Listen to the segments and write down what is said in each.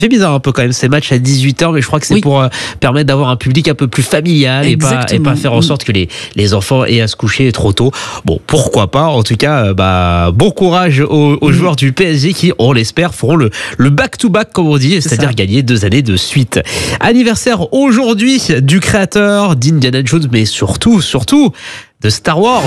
C'est bizarre un peu quand même ces matchs à 18h, mais je crois que c'est pour permettre d'avoir un public un peu plus familial et pas faire en sorte que les enfants aient à se coucher trop tôt. Bon, pourquoi pas. En tout cas, bon courage aux joueurs du PSG qui, on l'espère, feront le back-to-back comme on dit, c'est-à-dire gagner 2 années de suite. Anniversaire aujourd'hui du créateur d'Indiana Jones, mais surtout de Star Wars.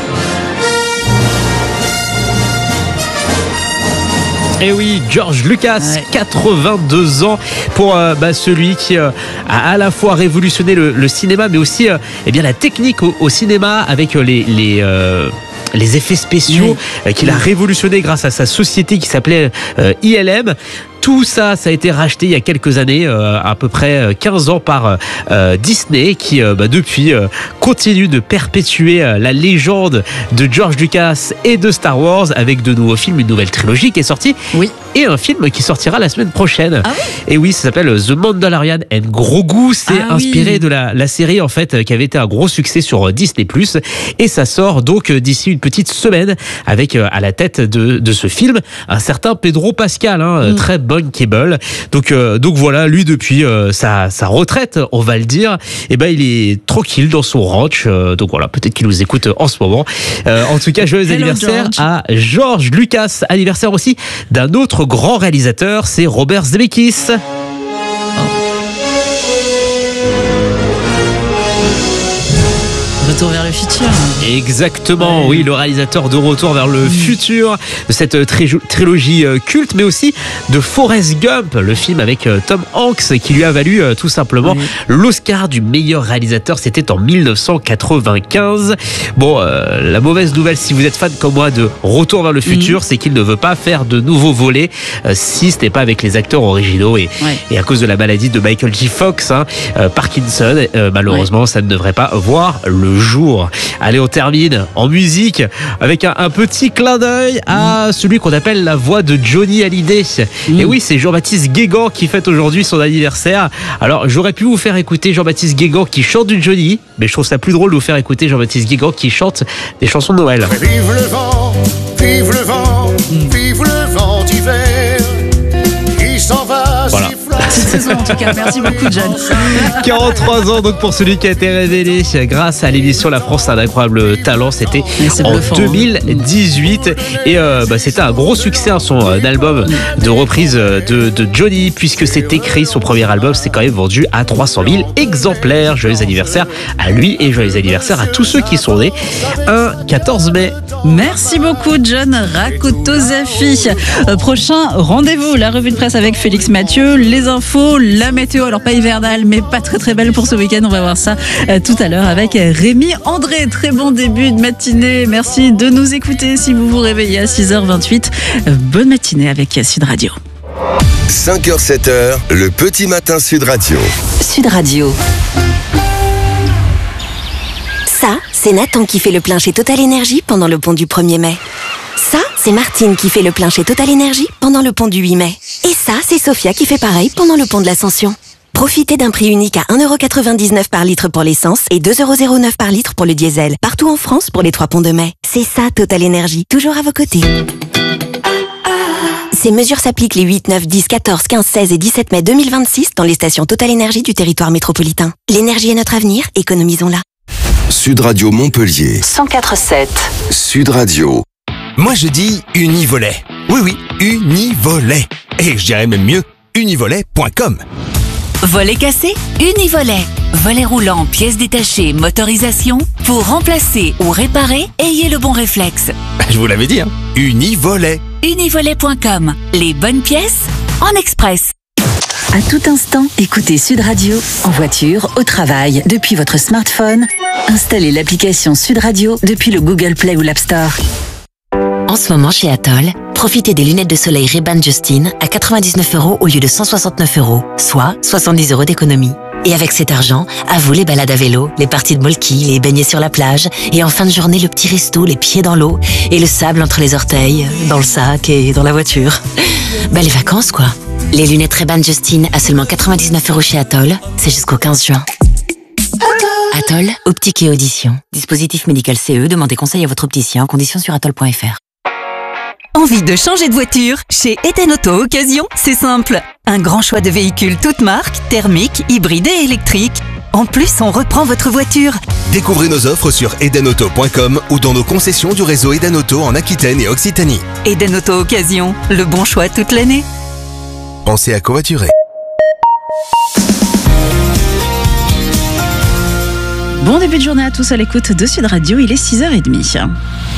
Et oui, George Lucas, 82 ans pour celui qui a à la fois révolutionné le cinéma, mais aussi la technique au cinéma avec les effets spéciaux qu'il a révolutionné grâce à sa société qui s'appelait ILM. Tout ça a été racheté il y a quelques années, à peu près 15 ans par Disney, qui depuis continue de perpétuer la légende de George Lucas et de Star Wars avec de nouveaux films, une nouvelle trilogie qui est sortie et un film qui sortira la semaine prochaine. Et oui, ça s'appelle The Mandalorian and Grogu. C'est inspiré de la série en fait qui avait été un gros succès sur Disney+. Et ça sort donc d'ici une petite semaine avec à la tête de ce film un certain Pedro Pascal, très bankable. Donc voilà, lui depuis sa retraite, on va le dire, il est tranquille dans son ranch. Donc voilà, peut-être qu'il nous écoute en ce moment. En tout cas, joyeux anniversaire George. À George Lucas. Anniversaire aussi d'un autre grand réalisateur, c'est Robert Zemeckis. Retour vers le futur. Exactement, oui, le réalisateur de Retour vers le futur, de cette trilogie culte, mais aussi de Forrest Gump, le film avec Tom Hanks, qui lui a valu tout simplement l'Oscar du meilleur réalisateur. C'était en 1995. Bon, la mauvaise nouvelle, si vous êtes fan comme moi de Retour vers le futur, c'est qu'il ne veut pas faire de nouveaux volets si ce n'est pas avec les acteurs originaux. Et à cause de la maladie de Michael J. Fox, Parkinson, malheureusement, ça ne devrait pas voir le jour. Allez, on termine en musique avec un petit clin d'œil à celui qu'on appelle la voix de Johnny Hallyday. Et oui, c'est Jean-Baptiste Guégan qui fête aujourd'hui son anniversaire. Alors, j'aurais pu vous faire écouter Jean-Baptiste Guégan qui chante du Johnny, mais je trouve ça plus drôle de vous faire écouter Jean-Baptiste Guégan qui chante des chansons de Noël. Vive le vent, vive le vent, vive le vent d'hiver qui s'en va. Voilà. Petite saison en tout cas, merci beaucoup John. 43 ans donc pour celui qui a été révélé grâce à l'émission La France a un incroyable talent, c'était en 2018 et c'était un gros succès son album de reprise de Johnny, puisque c'est écrit, son premier album c'est quand même vendu à 300 000 exemplaires. Joyeux anniversaire à lui et joyeux anniversaire à tous ceux qui sont nés un 14 mai. Merci beaucoup John Rakotozafi. Prochain rendez-vous, la revue de presse avec Félix Mathieu, les infos, la météo, alors pas hivernale mais pas très très belle pour ce week-end, on va voir ça tout à l'heure avec Rémi André. Très bon début de matinée, merci de nous écouter si vous vous réveillez à 6h28. Bonne matinée avec Sud Radio. 5h, 7h, le petit matin Sud Radio. Sud Radio. Ça, c'est Nathan qui fait le plein chez Total Énergie pendant le pont du 1er mai. Ça, c'est Martine qui fait le plein chez Total Énergie pendant le pont du 8 mai. Et ça, c'est Sophia qui fait pareil pendant le pont de l'Ascension. Profitez d'un prix unique à 1,99€ par litre pour l'essence et 2,09€ par litre pour le diesel. Partout en France pour les 3 ponts de mai. C'est ça Total Énergie, toujours à vos côtés. Ces mesures s'appliquent les 8, 9, 10, 14, 15, 16 et 17 mai 2026 dans les stations Total Énergie du territoire métropolitain. L'énergie est notre avenir, économisons-la. Sud Radio Montpellier 104.7. Sud Radio. Moi je dis Univolet. Oui, Univolet. Et je dirais même mieux, univolet.com. Volet cassé, Univolet. Volet roulant, pièces détachées, motorisation. Pour remplacer ou réparer, ayez le bon réflexe. Je vous l'avais dit, Univolet. Univolet.com. Les bonnes pièces en express. À tout instant, écoutez Sud Radio en voiture, au travail, depuis votre smartphone. Installez l'application Sud Radio depuis le Google Play ou l'App Store. En ce moment chez Atoll, profitez des lunettes de soleil Ray-Ban Justine à 99€ au lieu de 169€, soit 70€ d'économie. Et avec cet argent, à vous les balades à vélo, les parties de molki, les baignets sur la plage, et en fin de journée le petit resto, les pieds dans l'eau, et le sable entre les orteils, dans le sac et dans la voiture. Les vacances quoi. Les lunettes Ray-Ban Justine à seulement 99€ chez Atoll, c'est jusqu'au 15 juin. Atoll, optique et audition. Dispositif médical CE, demandez conseil à votre opticien en conditions sur atoll.fr. Envie de changer de voiture? Chez Eden Auto Occasion, c'est simple. Un grand choix de véhicules toutes marques, thermiques, hybrides et électriques. En plus, on reprend votre voiture. Découvrez nos offres sur edenauto.com ou dans nos concessions du réseau Eden Auto en Aquitaine et Occitanie. Eden Auto Occasion, le bon choix toute l'année. Pensez à covoiturer. Bon début de journée à tous à l'écoute de Sud Radio, il est 6h30.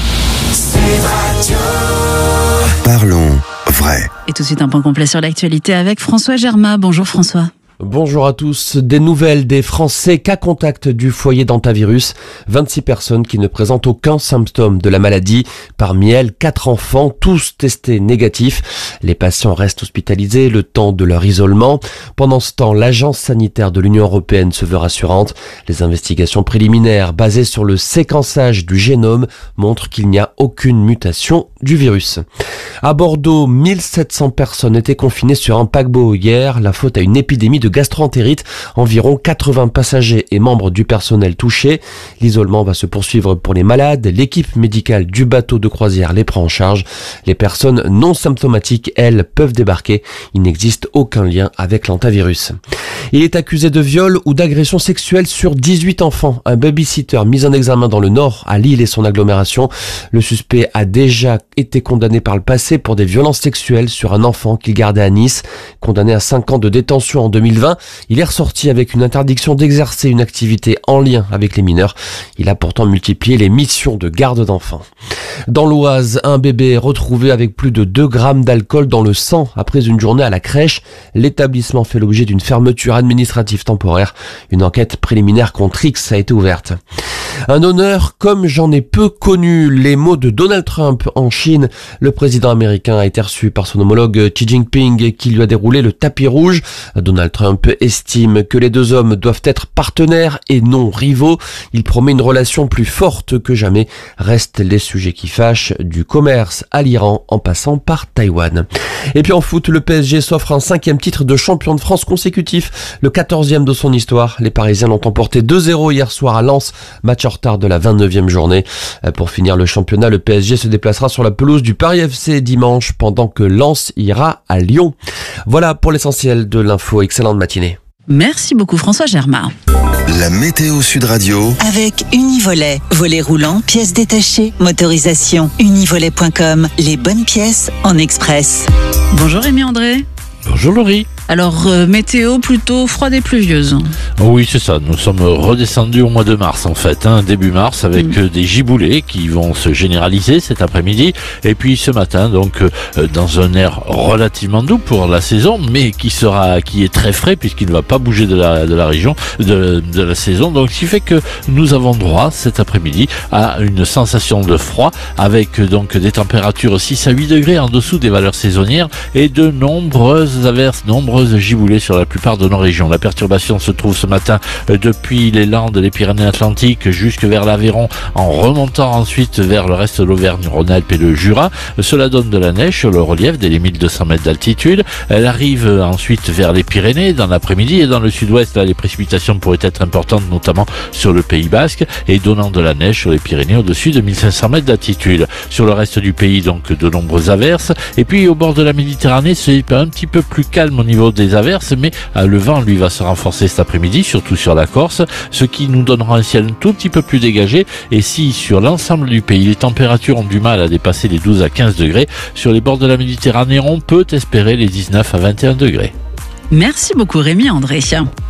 Parlons vrai. Et tout de suite un point complet sur l'actualité avec François Germain. Bonjour François. Bonjour à tous. Des nouvelles des Français cas contact du foyer d'hantavirus. 26 personnes qui ne présentent aucun symptôme de la maladie. Parmi elles, 4 enfants, tous testés négatifs. Les patients restent hospitalisés le temps de leur isolement. Pendant ce temps, l'agence sanitaire de l'Union européenne se veut rassurante. Les investigations préliminaires basées sur le séquençage du génome montrent qu'il n'y a aucune mutation du virus. À Bordeaux, 1700 personnes étaient confinées sur un paquebot hier. La faute à une épidémie de gastroentérite. Environ 80 passagers et membres du personnel touchés. L'isolement va se poursuivre pour les malades. L'équipe médicale du bateau de croisière les prend en charge. Les personnes non symptomatiques, elles, peuvent débarquer. Il n'existe aucun lien avec l'hantavirus. Il est accusé de viol ou d'agression sexuelle sur 18 enfants. Un babysitter mis en examen dans le Nord, à Lille et son agglomération. Le suspect a déjà été condamné par le passé pour des violences sexuelles sur un enfant qu'il gardait à Nice. Condamné à 5 ans de détention en 2020, il est ressorti avec une interdiction d'exercer une activité en lien avec les mineurs. Il a pourtant multiplié les missions de garde d'enfants. Dans l'Oise, un bébé est retrouvé avec plus de 2 grammes d'alcool dans le sang après une journée à la crèche. L'établissement fait l'objet d'une fermeture administrative temporaire. Une enquête préliminaire contre X a été ouverte. Un honneur comme j'en ai peu connu. Les mots de Donald Trump en Chine. Le président américain a été reçu par son homologue Xi Jinping qui lui a déroulé le tapis rouge. Donald Trump estime que les deux hommes doivent être partenaires et non rivaux. Il promet une relation plus forte que jamais. Restent les sujets qui fâchent, du commerce à l'Iran en passant par Taïwan. Et puis en foot, le PSG s'offre un 5e titre de champion de France consécutif, le 14e de son histoire. Les Parisiens l'ont emporté 2-0 hier soir à Lens, match en retard de la 29e journée. Pour finir le championnat, le PSG se déplacera sur la pelouse du Paris FC dimanche pendant que Lens ira à Lyon. Voilà pour l'essentiel de l'info. Excellente matinée. Merci beaucoup François Germain. La météo Sud Radio. Avec Univolet. Volet roulant, pièces détachées, motorisation. Univolet.com. Les bonnes pièces en express. Bonjour Rémi André. Bonjour Laurie. Alors, météo plutôt froide et pluvieuse. Oui, c'est ça. Nous sommes redescendus au mois de mars, en fait, début mars, avec des giboulées qui vont se généraliser cet après-midi. Et puis ce matin, donc, dans un air relativement doux pour la saison, mais qui est très frais puisqu'il ne va pas bouger de la région, de la saison. Donc, ce qui fait que nous avons droit cet après-midi à une sensation de froid avec donc des températures 6 à 8 degrés en dessous des valeurs saisonnières et de nombreuses averses, nombreuses giboulées sur la plupart de nos régions. La perturbation se trouve ce matin depuis les Landes, les Pyrénées-Atlantiques jusque vers l'Aveyron, en remontant ensuite vers le reste de l'Auvergne-Rhône-Alpes et le Jura. Cela donne de la neige sur le relief dès les 1200 mètres d'altitude. Elle arrive ensuite vers les Pyrénées dans l'après-midi et dans le sud-ouest, là, les précipitations pourraient être importantes, notamment sur le Pays Basque, et donnant de la neige sur les Pyrénées au-dessus de 1500 mètres d'altitude. Sur le reste du pays, donc, de nombreuses averses. Et puis au bord de la Méditerranée, c'est un petit peu plus calme au niveau des averses, mais le vent lui va se renforcer cet après-midi, surtout sur la Corse, ce qui nous donnera un ciel un tout petit peu plus dégagé. Et si sur l'ensemble du pays les températures ont du mal à dépasser les 12 à 15 degrés, sur les bords de la Méditerranée on peut espérer les 19 à 21 degrés. Merci beaucoup Rémi André.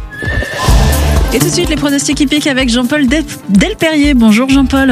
Et tout de suite les pronostics hippiques avec Jean-Paul Delperrier. Bonjour Jean-Paul.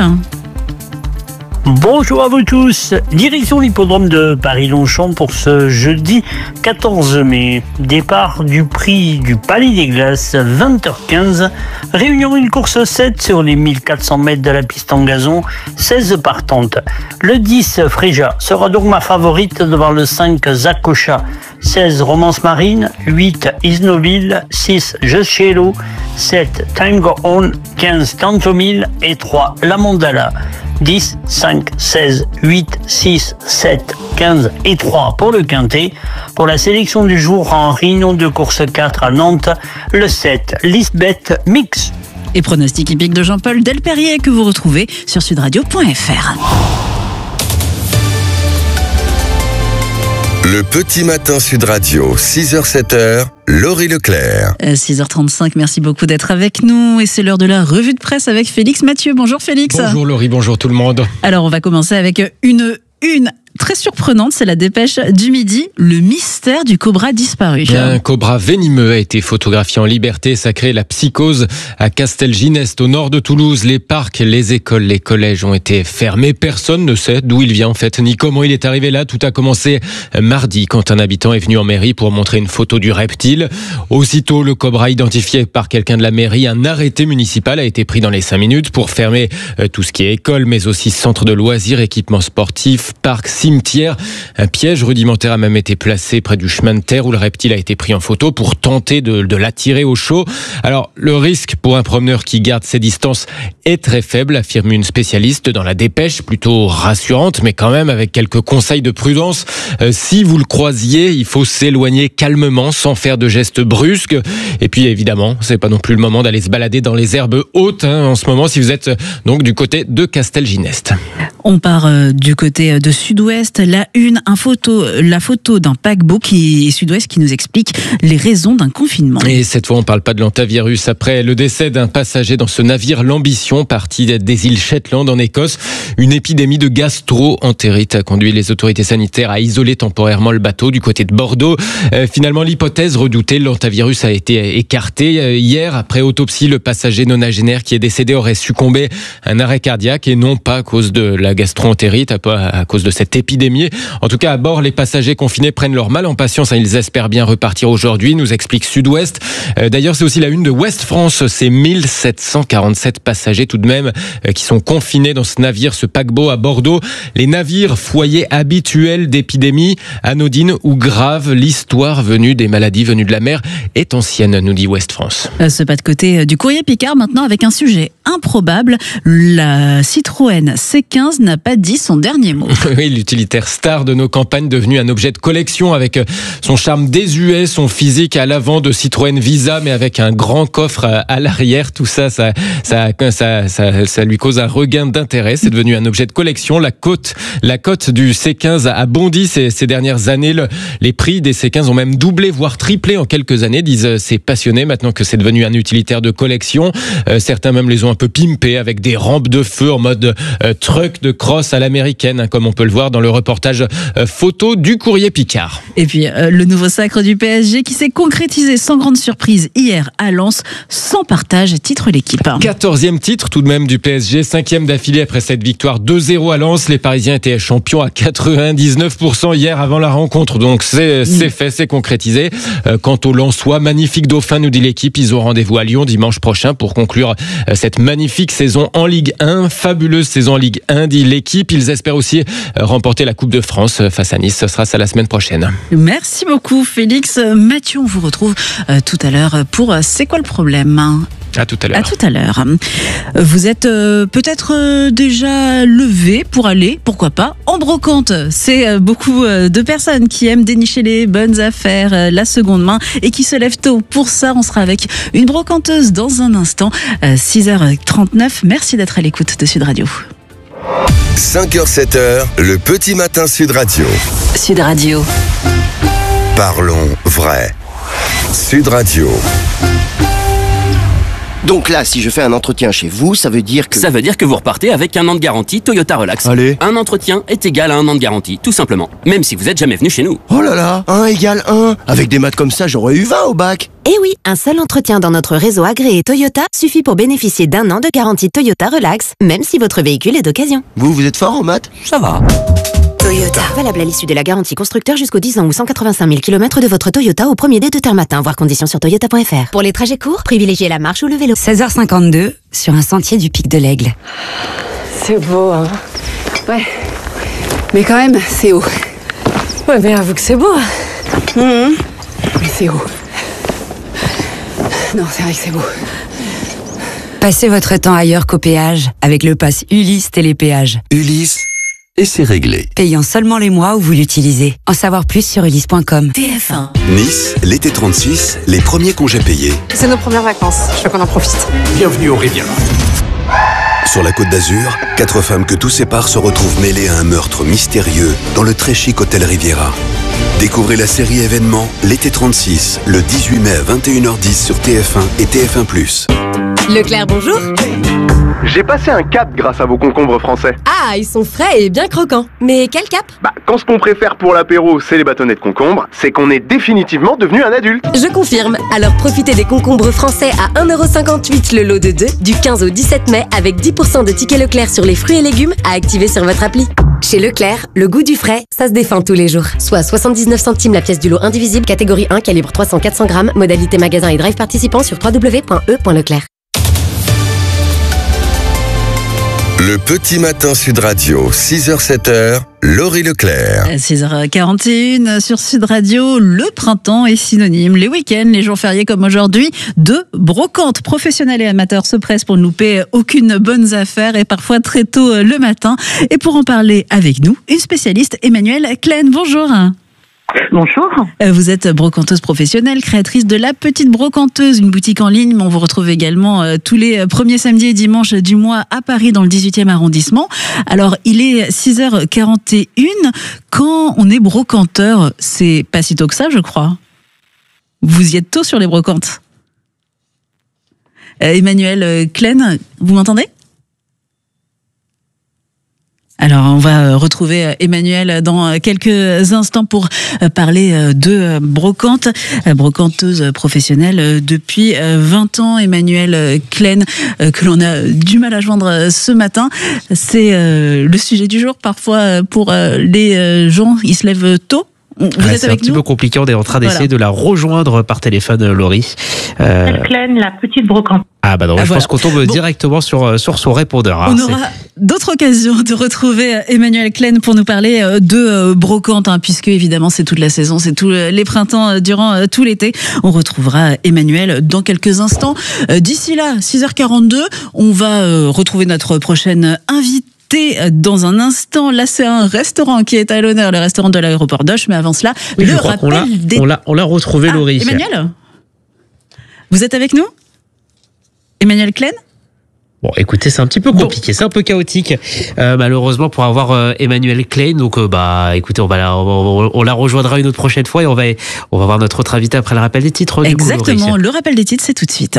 Bonjour à vous tous. Direction l'hippodrome de Paris-Longchamp pour ce jeudi 14 mai. Départ du prix du Palais des Glaces, 20h15. Réunion une course 7 sur les 1400 mètres de la piste en gazon, 16 partantes. Le 10 Fréja sera donc ma favorite devant le 5 Zakocha, 16 Romance Marine, 8 Isnoville, 6 Juscello, 7 Time Go On, 15 Cantomil et 3 La Mondala. 10, 5, 16, 8, 6, 7, 15 et 3 pour le quintet. Pour la sélection du jour en réunion de course 4 à Nantes, le 7 Lisbeth Mix. Et pronostic hippique de Jean-Paul Delperrier que vous retrouvez sur sudradio.fr. Le petit matin Sud Radio, 6h-7h, Laurie Leclerc. 6h35, merci beaucoup d'être avec nous. Et c'est l'heure de la revue de presse avec Félix Mathieu. Bonjour Félix. Bonjour Laurie, bonjour tout le monde. Alors on va commencer avec une très surprenante, c'est la dépêche du midi, le mystère du cobra disparu. Un cobra venimeux a été photographié en liberté, ça crée la psychose à Castelginest, au nord de Toulouse. Les parcs, les écoles, les collèges ont été fermés. Personne ne sait d'où il vient en fait, ni comment il est arrivé là. Tout a commencé mardi quand un habitant est venu en mairie pour montrer une photo du reptile. Aussitôt, le cobra identifié par quelqu'un de la mairie, un arrêté municipal a été pris dans les 5 minutes pour fermer tout ce qui est école, mais aussi centre de loisirs, équipements sportifs, parcs, cimetière. Un piège rudimentaire a même été placé près du chemin de terre où le reptile a été pris en photo pour tenter de l'attirer au chaud. Alors, le risque pour un promeneur qui garde ses distances est très faible, affirme une spécialiste dans la dépêche, plutôt rassurante, mais quand même avec quelques conseils de prudence. Si vous le croisiez, il faut s'éloigner calmement, sans faire de gestes brusques. Et puis, évidemment, c'est pas non plus le moment d'aller se balader dans les herbes hautes, en ce moment, si vous êtes donc du côté de Castelginest. On part du côté de Sud-Ouest, la photo d'un paquebot qui est Sud-Ouest qui nous explique les raisons d'un confinement. Et cette fois, on ne parle pas de l'hantavirus. Après le décès d'un passager dans ce navire, l'Ambition, parti des îles Shetland en Écosse, une épidémie de gastro-entérite a conduit les autorités sanitaires à isoler temporairement le bateau du côté de Bordeaux. Finalement, l'hypothèse redoutée, l'hantavirus a été écartée. Hier, après autopsie, le passager nonagénaire qui est décédé aurait succombé à un arrêt cardiaque et non pas à cause de la gastro-entérite, à cause de cette épidémie. En tout cas, à bord, les passagers confinés prennent leur mal en patience. Ils espèrent bien repartir aujourd'hui, nous explique Sud-Ouest. D'ailleurs, c'est aussi la une de Ouest France. C'est 1747 passagers tout de même qui sont confinés dans ce navire, ce paquebot à Bordeaux. Les navires, foyers habituels d'épidémies anodines ou graves. L'histoire venue des maladies venues de la mer est ancienne, nous dit Ouest France. Ce pas de côté du courrier Picard maintenant avec un sujet improbable. La Citroën C15 n'a pas dit son dernier mot. Oui, l'utilitaire star de nos campagnes devenu un objet de collection avec son charme désuet, son physique à l'avant de Citroën Visa, mais avec un grand coffre à l'arrière. Tout ça lui cause un regain d'intérêt. C'est devenu un objet de collection. La cote du C15 a bondi ces dernières années. Les prix des C15 ont même doublé, voire triplé en quelques années, disent ces passionnés, maintenant que c'est devenu un utilitaire de collection. Certains même les ont un peu pimpés avec des rampes de feu en mode truck de cross à l'américaine, comme on peut le voir dans le reportage photo du courrier Picard. Et puis le nouveau sacre du PSG qui s'est concrétisé sans grande surprise hier à Lens, sans partage, titre l'équipe. 14e titre tout de même du PSG, 5e d'affilée après cette victoire 2-0 à Lens. Les Parisiens étaient champions à 99% hier avant la rencontre, donc c'est fait, c'est concrétisé. Quant aux Lensois, magnifique dauphin, nous dit l'équipe, ils ont rendez-vous à Lyon dimanche prochain pour conclure cette magnifique saison en Ligue 1, fabuleuse saison en Ligue 1, dit l'équipe. Ils espèrent aussi remporter la Coupe de France face à Nice. Ce sera ça la semaine prochaine. Merci beaucoup Félix. Mathieu, on vous retrouve tout à l'heure pour C'est quoi le problème ? À tout à l'heure. À tout à l'heure. Vous êtes peut-être déjà levé pour aller, pourquoi pas, en brocante. C'est beaucoup de personnes qui aiment dénicher les bonnes affaires, la seconde main, et qui se lèvent tôt. Pour ça, on sera avec une brocanteuse dans un instant, 6h39. Merci d'être à l'écoute de Sud Radio. 5h-7h, le petit matin Sud Radio. Sud Radio. Parlons vrai. Sud Radio. Donc là, si je fais un entretien chez vous, ça veut dire que... Ça veut dire que vous repartez avec 1 an de garantie Toyota Relax. Allez. Un entretien est égal à 1 an de garantie, tout simplement. Même si vous n'êtes jamais venu chez nous. Oh là là, 1 égale 1. Avec des maths comme ça, j'aurais eu 20 au bac. Eh oui, un seul entretien dans notre réseau agréé Toyota suffit pour bénéficier d'1 an de garantie Toyota Relax, même si votre véhicule est d'occasion. Vous êtes fort en maths ? Ça va. Toyota. Valable à l'issue de la garantie constructeur jusqu'aux 10 ans ou 185 000 km de votre Toyota au premier dé de terre matin. Voir conditions sur toyota.fr. Pour les trajets courts, privilégiez la marche ou le vélo. 16h52 sur un sentier du Pic de l'Aigle. C'est beau, hein. Ouais. Mais quand même, c'est haut. Ouais, mais avoue que c'est beau. Mais c'est haut. Non, c'est vrai que c'est beau. Passez votre temps ailleurs qu'au péage avec le pass Ulysse Télépéage. Ulysse, et c'est réglé. Payant seulement les mois où vous l'utilisez. En savoir plus sur ulysse.com. TF1. Nice, l'été 36, les premiers congés payés. C'est nos premières vacances, je veux qu'on en profite. Bienvenue au Riviera. Sur la Côte d'Azur, 4 femmes que tout sépare se retrouvent mêlées à un meurtre mystérieux dans le très chic hôtel Riviera. Découvrez la série événement L'été 36, le 18 mai à 21h10 sur TF1 et TF1+. Leclerc, bonjour. J'ai passé un cap grâce à vos concombres français. Ah, ils sont frais et bien croquants. Mais quel cap? Quand ce qu'on préfère pour l'apéro, c'est les bâtonnets de concombre, c'est qu'on est définitivement devenu un adulte. Je confirme. Alors profitez des concombres français à 1,58€ le lot de 2 du 15 au 17 mai avec 10% de tickets Leclerc sur les fruits et légumes à activer sur votre appli. Chez Leclerc, le goût du frais, ça se défend tous les jours. Soit 79 centimes la pièce du lot indivisible, catégorie 1, calibre 300-400 grammes, modalité magasin et drive participant sur www.e.leclerc. Le petit matin Sud Radio, 6h-7h, Laurie Leclerc. 6h41 sur Sud Radio, le printemps est synonyme. Les week-ends, les jours fériés comme aujourd'hui, de brocantes. Professionnels et amateurs se pressent pour ne louper aucune bonne affaire et parfois très tôt le matin. Et pour en parler avec nous, une spécialiste, Emmanuelle Klein. Bonjour. Bonjour. Vous êtes brocanteuse professionnelle, créatrice de La Petite Brocanteuse, une boutique en ligne, mais on vous retrouve également tous les premiers samedis et dimanches du mois à Paris dans le 18e arrondissement. Alors, il est 6h41. Quand on est brocanteur, c'est pas si tôt que ça, je crois. Vous y êtes tôt sur les brocantes. Emmanuelle Klein, vous m'entendez ? Alors, on va retrouver Emmanuelle dans quelques instants pour parler de brocante, brocanteuse professionnelle depuis 20 ans. Emmanuelle Klein, que l'on a du mal à joindre ce matin. C'est le sujet du jour. Parfois, pour les gens, ils se lèvent tôt. Vous êtes avec nous ? C'est un petit peu compliqué, on est en train d'essayer de la rejoindre par téléphone, Laurie. Klein, La Petite Brocante. Ah bah non, je pense qu'on tombe directement sur son répondeur. On aura d'autres occasions de retrouver Emmanuelle Klein pour nous parler de brocante, puisque évidemment c'est toute la saison, c'est tous les printemps durant tout l'été. On retrouvera Emmanuelle dans quelques instants. D'ici là, 6h42, on va retrouver notre prochaine invitée. Dans un instant, là c'est un restaurant qui est à l'honneur, le restaurant de l'aéroport d'Oche, mais avant cela, oui, on l'a retrouvé, Laurie. Emmanuel, vous êtes avec nous? Emmanuelle Klein? Bon, écoutez, c'est un petit peu compliqué, c'est un peu chaotique, malheureusement pour avoir Emmanuelle Klein. Donc, écoutez, on la rejoindra une autre prochaine fois et on va voir notre autre invité après le rappel des titres. Exactement, le rappel des titres, c'est tout de suite.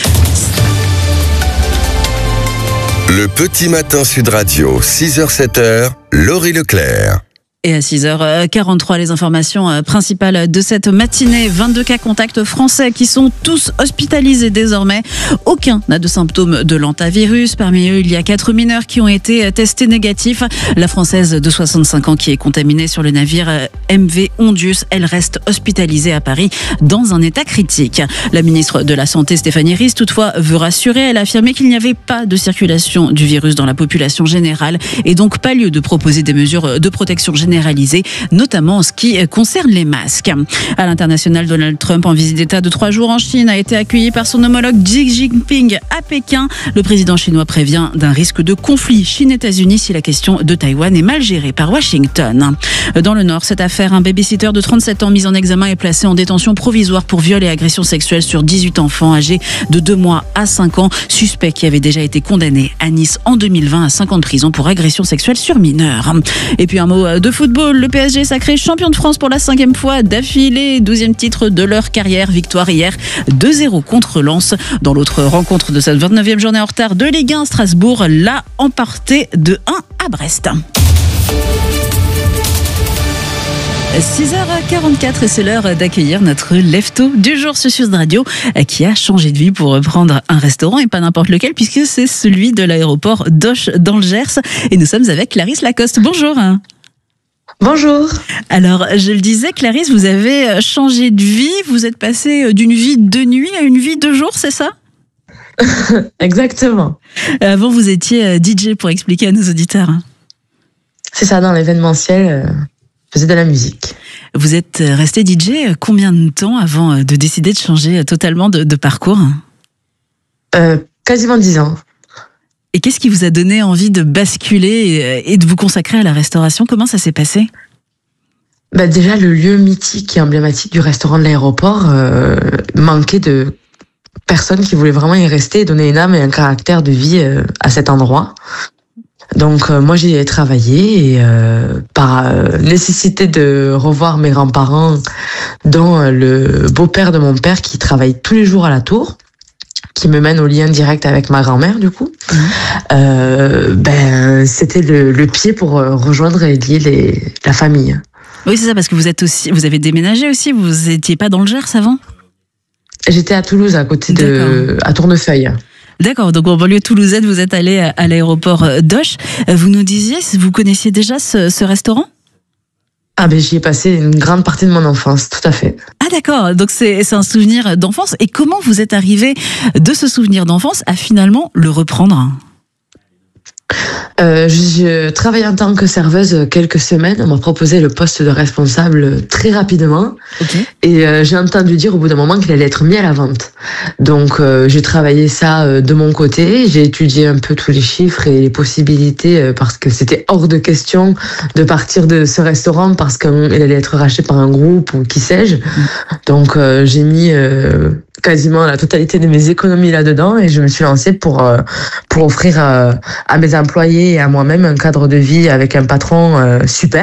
Le petit matin Sud Radio, 6h-7h, Laurie Leclerc. Et à 6h43, les informations principales de cette matinée. 22 cas contacts français qui sont tous hospitalisés désormais. Aucun n'a de symptômes de l'hantavirus. Parmi eux, il y a 4 mineurs qui ont été testés négatifs. La Française de 65 ans qui est contaminée sur le navire MV Ondius, elle reste hospitalisée à Paris dans un état critique. La ministre de la Santé, Stéphanie Ries, toutefois, veut rassurer. Elle a affirmé qu'il n'y avait pas de circulation du virus dans la population générale et donc pas lieu de proposer des mesures de protection généralisée, notamment en ce qui concerne les masques. À l'international, Donald Trump, en visite d'État de 3 jours en Chine, a été accueilli par son homologue Xi Jinping à Pékin. Le président chinois prévient d'un risque de conflit Chine-États-Unis si la question de Taïwan est mal gérée par Washington. Dans le Nord, cette affaire, un babysitter de 37 ans mis en examen est placé en détention provisoire pour viol et agression sexuelle sur 18 enfants âgés de 2 mois à 5 ans, suspect qui avait déjà été condamné à Nice en 2020 à 5 ans de prison pour agression sexuelle sur mineurs. Et puis un mot de football, le PSG sacré champion de France pour la 5e fois d'affilée, 12e titre de leur carrière, victoire hier 2-0 contre Lens. Dans l'autre rencontre de cette 29e journée en retard de Ligue 1, Strasbourg l'a emporté de 1 à Brest. 6h44 et c'est l'heure d'accueillir notre lève-tôt du jour sur Sud Radio qui a changé de vie pour reprendre un restaurant et pas n'importe lequel puisque c'est celui de l'aéroport d'Oche dans le Gers et nous sommes avec Clarisse Lacoste. Bonjour. Bonjour. Alors, je le disais, Clarisse, vous avez changé de vie, vous êtes passée d'une vie de nuit à une vie de jour, c'est ça ? Exactement. Avant, vous étiez DJ pour expliquer à nos auditeurs. C'est ça, dans l'événementiel, je faisais de la musique. Vous êtes resté DJ combien de temps avant de décider de changer totalement de parcours ? Quasiment 10 ans. Et qu'est-ce qui vous a donné envie de basculer et de vous consacrer à la restauration ? Comment ça s'est passé ? Déjà, le lieu mythique et emblématique du restaurant de l'aéroport manquait de personnes qui voulaient vraiment y rester et donner une âme et un caractère de vie à cet endroit. Donc moi j'y ai travaillé et par nécessité de revoir mes grands-parents, dont le beau-père de mon père qui travaille tous les jours à la tour, qui me mène au lien direct avec ma grand-mère du coup, c'était le pied pour rejoindre et lier la famille. Oui, c'est ça, parce que vous avez déménagé aussi, vous étiez pas dans le Gers avant ? J'étais à Toulouse, à côté à Tournefeuille. D'accord, donc en banlieue toulousaine, vous êtes allé à l'aéroport d'Auch. Vous nous disiez, vous connaissiez déjà ce restaurant ? Ah ben j'y ai passé une grande partie de mon enfance, tout à fait. Ah d'accord, donc c'est un souvenir d'enfance. Et comment vous êtes arrivé de ce souvenir d'enfance à finalement le reprendre ? Je travaillais en tant que serveuse quelques semaines. On m'a proposé le poste de responsable très rapidement. Et j'ai entendu dire au bout d'un moment qu'il allait être mis à la vente. Donc j'ai travaillé ça de mon côté. J'ai étudié un peu tous les chiffres et les possibilités parce que c'était hors de question de partir de ce restaurant parce qu'il allait être racheté par un groupe ou qui sais-je. Donc j'ai mis quasiment la totalité de mes économies là-dedans et je me suis lancée pour offrir à mes employés et à moi-même un cadre de vie avec un patron super.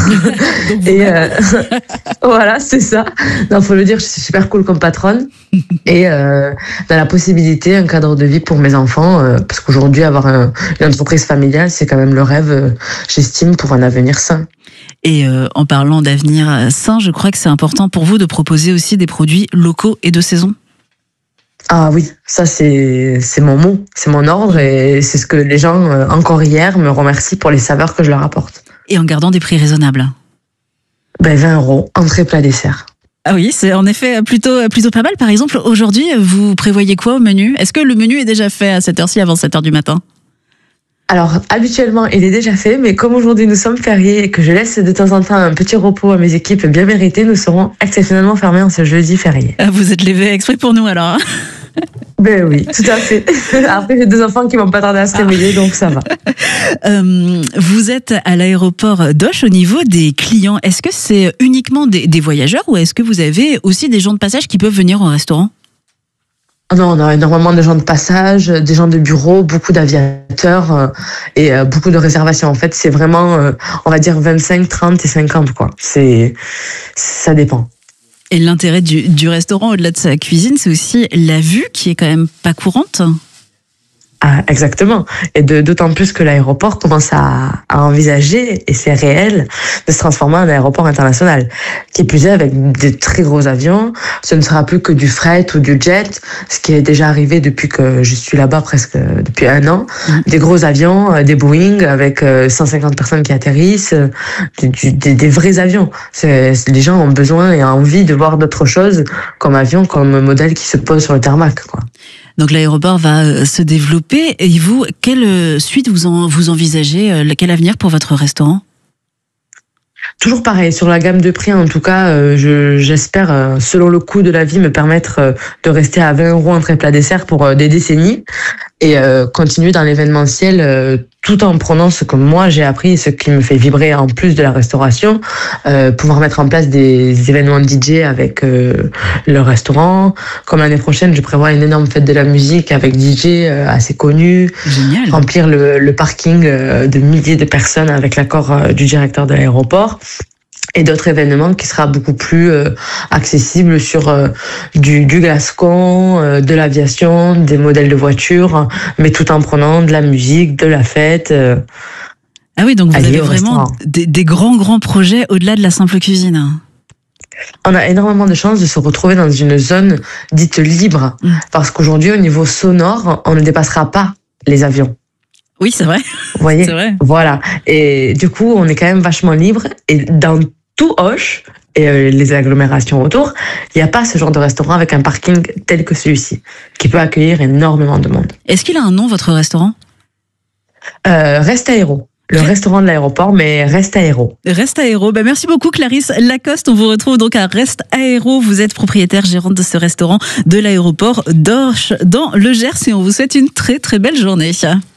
Et voilà, c'est ça. Non, faut le dire, je suis super cool comme patronne et dans la possibilité un cadre de vie pour mes enfants parce qu'aujourd'hui avoir une entreprise familiale, c'est quand même le rêve, j'estime, pour un avenir sain. Et en parlant d'avenir sain, je crois que c'est important pour vous de proposer aussi des produits locaux et de saison. Ah oui, ça c'est mon mot, c'est mon ordre et c'est ce que les gens, encore hier, me remercient pour les saveurs que je leur apporte. Et en gardant des prix raisonnables. 20 €, entrée, plat, dessert. Ah oui, c'est en effet plutôt pas mal. Par exemple, aujourd'hui, vous prévoyez quoi au menu ? Est-ce que le menu est déjà fait à cette heure-ci, avant 7h du matin ? Alors, habituellement, il est déjà fait, mais comme aujourd'hui nous sommes fériés et que je laisse de temps en temps un petit repos à mes équipes bien mérité, nous serons exceptionnellement fermés en ce jeudi férié. Ah, vous êtes levé exprès pour nous alors. Ben oui, tout à fait. Après, j'ai 2 enfants qui vont pas tarder à se réveiller, donc ça va. Vous êtes à l'aéroport d'Auch. Au niveau des clients, est-ce que c'est uniquement des voyageurs ou est-ce que vous avez aussi des gens de passage qui peuvent venir au restaurant ? Non, on a énormément de gens de passage, des gens de bureau, beaucoup d'aviateurs et beaucoup de réservations. En fait, c'est vraiment, on va dire 25, 30 et 50, quoi. Ça dépend. Et l'intérêt du restaurant, au-delà de sa cuisine, c'est aussi la vue qui est quand même pas courante. Ah, exactement. Et d'autant plus que l'aéroport commence à envisager, et c'est réel, de se transformer en aéroport international. Qui est plus est, avec des très gros avions, ce ne sera plus que du fret ou du jet, ce qui est déjà arrivé depuis que je suis là-bas presque depuis 1 an. Des gros avions, des Boeing avec 150 personnes qui atterrissent, des vrais avions. Les gens ont besoin et envie de voir d'autres choses comme avion, comme modèle qui se pose sur le tarmac, quoi. Donc l'aéroport va se développer. Et vous, quelle suite vous envisagez, quel avenir pour votre restaurant ? Toujours pareil, sur la gamme de prix, en tout cas, j'espère, selon le coût de la vie, me permettre de rester à 20 € entrée plat dessert pour des décennies et continuer dans l'événementiel tout en prenant ce que moi j'ai appris et ce qui me fait vibrer en plus de la restauration, pouvoir mettre en place des événements DJ avec le restaurant. Comme l'année prochaine, je prévois une énorme fête de la musique avec DJ assez connu. Génial. Remplir le parking de milliers de personnes avec l'accord du directeur de l'aéroport. Et d'autres événements qui sera beaucoup plus accessibles sur du gascon, de l'aviation, des modèles de voitures, mais tout en prenant de la musique, de la fête. Ah oui, donc vous avez vraiment des grands projets au-delà de la simple cuisine. On a énormément de chances de se retrouver dans une zone dite libre, parce qu'aujourd'hui, au niveau sonore, on ne dépassera pas les avions. Oui, c'est vrai. Vous voyez, c'est vrai. Voilà. Et du coup, on est quand même vachement libre. Et dans tout Auch et les agglomérations autour, il n'y a pas ce genre de restaurant avec un parking tel que celui-ci, qui peut accueillir énormément de monde. Est-ce qu'il a un nom, votre restaurant ? Reste Aéro. Le restaurant de l'aéroport, mais Reste Aéro. Reste Aéro. Ben merci beaucoup Clarisse Lacoste. On vous retrouve donc à Reste Aéro. Vous êtes propriétaire, gérante de ce restaurant de l'aéroport d'Auch dans le Gers et on vous souhaite une très très belle journée.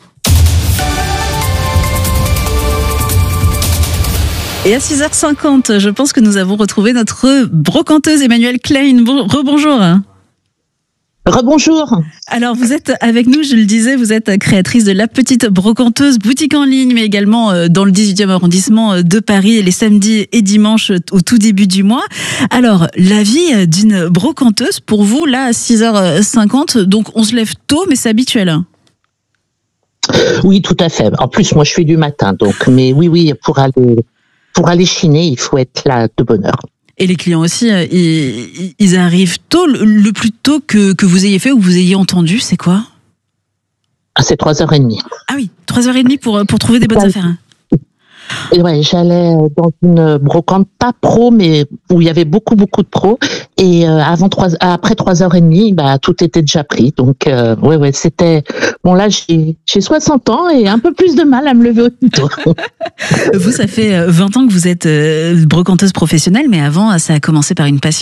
Et à 6h50, je pense que nous avons retrouvé notre brocanteuse Emmanuelle Klein. Rebonjour. Rebonjour. Alors, vous êtes avec nous, je le disais, vous êtes créatrice de La Petite Brocanteuse, boutique en ligne, mais également dans le 18e arrondissement de Paris, les samedis et dimanches au tout début du mois. Alors, la vie d'une brocanteuse, pour vous, là, à 6h50, donc on se lève tôt, mais c'est habituel. Oui, tout à fait. En plus, moi, je fais du matin, donc, mais oui, pour aller chiner, il faut être là de bonne heure. Et les clients aussi, ils arrivent tôt. Le plus tôt que vous ayez fait ou que vous ayez entendu, c'est quoi ? C'est 3h30. Ah oui, 3h30 pour trouver des bonnes affaires. Et ouais, j'allais dans une brocante, pas pro, mais où il y avait beaucoup de pros. Et après 3h30, bah, tout était déjà pris. Donc, c'était... Bon, là, j'ai 60 ans et un peu plus de mal à me lever aussitôt. Vous, ça fait 20 ans que vous êtes brocanteuse professionnelle, mais avant, ça a commencé par une passion ?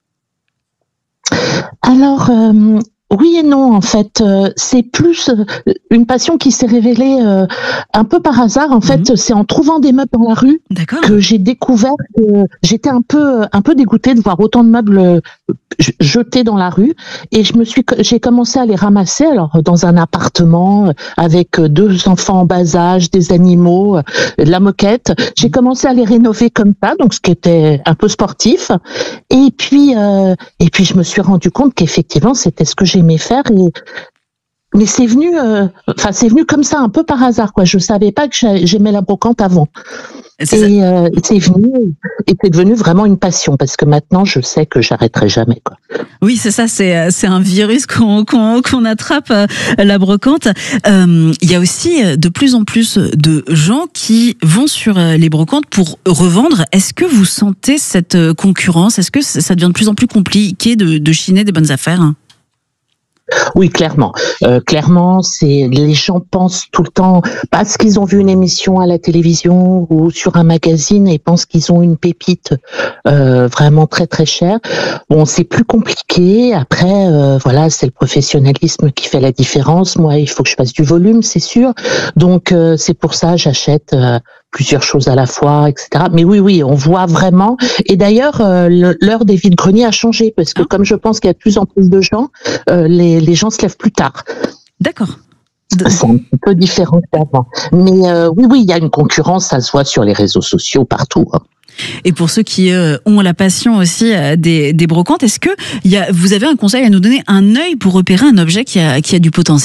Alors... oui et non, en fait, c'est plus une passion qui s'est révélée un peu par hasard. En fait, c'est en trouvant des meubles dans la rue que j'ai découvert que j'étais un peu dégoûtée de voir autant de meubles jetés dans la rue. Et j'ai commencé à les ramasser. Alors, dans un appartement avec 2 enfants en bas âge, des animaux, de la moquette, j'ai commencé à les rénover comme ça, donc ce qui était un peu sportif. Et puis je me suis rendu compte qu'effectivement, c'était ce que j'aimais faire. Mais c'est venu comme ça, un peu par hasard, quoi. Je savais pas que j'aimais la brocante avant. C'est devenu vraiment une passion, parce que maintenant, je sais que j'arrêterai jamais, quoi. Oui, c'est ça, c'est un virus qu'on attrape, la brocante. Il y a aussi de plus en plus de gens qui vont sur les brocantes pour revendre. Est-ce que vous sentez cette concurrence ? Est-ce que ça devient de plus en plus compliqué de chiner des bonnes affaires ? Oui, clairement. Clairement, les gens pensent tout le temps parce qu'ils ont vu une émission à la télévision ou sur un magazine et pensent qu'ils ont une pépite vraiment très très chère. Bon, c'est plus compliqué. Après, c'est le professionnalisme qui fait la différence. Moi, il faut que je fasse du volume, c'est sûr. Donc, c'est pour ça j'achète plusieurs choses à la fois, etc. Mais oui, on voit vraiment. Et d'ailleurs, l'heure des vides-greniers a changé parce que comme je pense qu'il y a de plus en plus de gens, les gens se lèvent plus tard. D'accord. C'est un petit peu différent qu'avant. Mais oui, il y a une concurrence, ça se voit sur les réseaux sociaux partout. Et pour ceux qui ont la passion aussi des brocantes, est-ce que vous avez un conseil à nous donner, un œil pour repérer un objet qui a du potentiel ?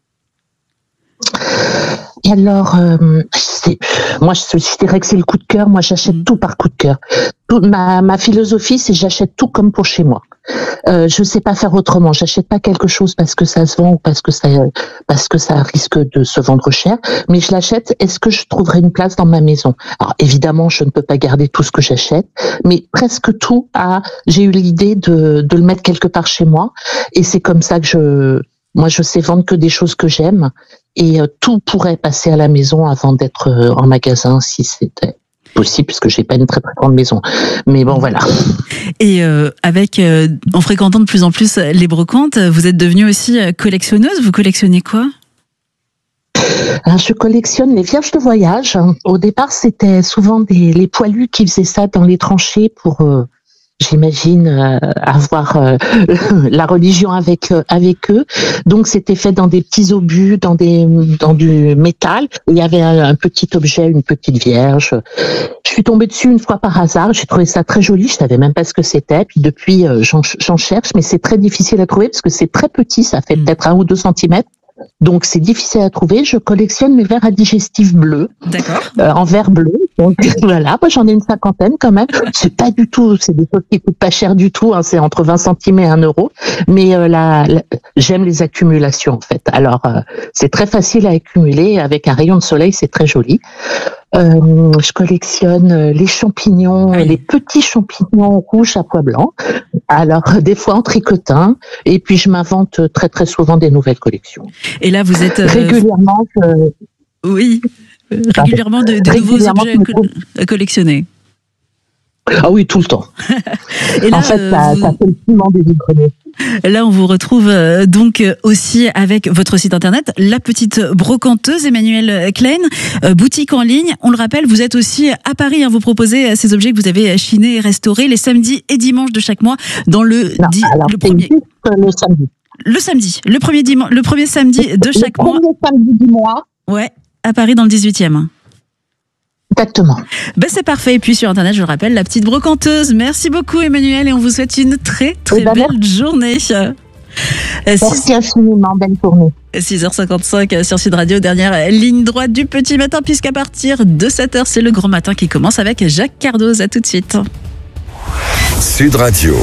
Et alors, moi, je dirais que c'est le coup de cœur. Moi, j'achète tout par coup de cœur. Ma philosophie, c'est j'achète tout comme pour chez moi. Je sais pas faire autrement. J'achète pas quelque chose parce que ça se vend ou parce que ça risque de se vendre cher. Mais je l'achète. Est-ce que je trouverai une place dans ma maison ? Alors, évidemment, je ne peux pas garder tout ce que j'achète, mais presque tout j'ai eu l'idée de le mettre quelque part chez moi. Et c'est comme ça que moi, je sais vendre que des choses que j'aime. Et tout pourrait passer à la maison avant d'être en magasin si c'était possible, puisque j'ai pas une très très grande maison. Mais bon, voilà. Et en fréquentant de plus en plus les brocantes, vous êtes devenue aussi collectionneuse. Vous collectionnez quoi ? Alors, je collectionne les vierges de voyage. Au départ, c'était souvent les poilus qui faisaient ça dans les tranchées pour... j'imagine avoir la religion avec eux. Donc c'était fait dans des petits obus, dans du métal. Il y avait un petit objet, une petite vierge. Je suis tombée dessus une fois par hasard. J'ai trouvé ça très joli. Je savais même pas ce que c'était. Puis depuis, j'en cherche, mais c'est très difficile à trouver parce que c'est très petit. Ça fait peut-être 1 ou 2 centimètres. Donc c'est difficile à trouver. Je collectionne mes verres à digestif bleus. D'accord. En verre bleu. Donc voilà, moi j'en ai une 50aine quand même. C'est pas du tout, c'est des choses qui coûtent pas cher du tout. C'est entre 20 centimes et 1 euro. Mais j'aime les accumulations en fait. Alors c'est très facile à accumuler. Avec un rayon de soleil, c'est très joli. Je collectionne les champignons, les petits champignons rouges à pois blancs. Alors des fois en tricotin. Et puis je m'invente très très souvent des nouvelles collections. Et là vous êtes régulièrement. Oui. Régulièrement de nouveaux objets à collectionner. Ah oui, tout le temps. Et là, en fait, ça fait le piment des vide-greniers. Là, on vous retrouve donc aussi avec votre site internet, La Petite Brocanteuse, Emmanuelle Klein, boutique en ligne. On le rappelle, vous êtes aussi à Paris. Vous proposez ces objets que vous avez chinés et restaurés les samedis et dimanches de chaque mois dans le premier. Le samedi. Le samedi, le premier samedi de chaque mois. Le premier samedi du mois. Ouais, à Paris dans le 18e. Exactement. Ben c'est parfait. Et puis sur internet, je le rappelle, La Petite Brocanteuse. Merci beaucoup Emmanuel et on vous souhaite une très belle journée. Merci infiniment, belle journée. 6h55 sur Sud Radio, dernière ligne droite du petit matin, puisqu'à partir de 7h, c'est le grand matin qui commence avec Jacques Cardoz. À tout de suite. Sud Radio.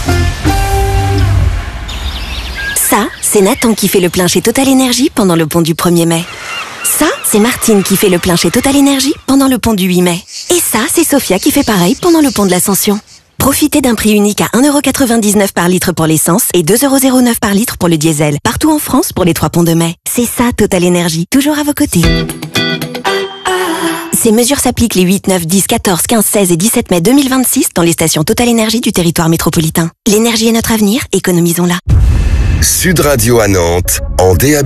Ça, c'est Nathan qui fait le plein chez Total Énergie pendant le pont du 1er mai. Ça, c'est Martine qui fait le plein chez Total Énergie pendant le pont du 8 mai. Et ça, c'est Sophia qui fait pareil pendant le pont de l'Ascension. Profitez d'un prix unique à 1,99€ par litre pour l'essence et 2,09€ par litre pour le diesel. Partout en France pour les 3 ponts de mai. C'est ça, Total Énergie. Toujours à vos côtés. Ces mesures s'appliquent les 8, 9, 10, 14, 15, 16 et 17 mai 2026 dans les stations Total Énergie du territoire métropolitain. L'énergie est notre avenir, économisons-la. Sud Radio à Nantes, en DAB+.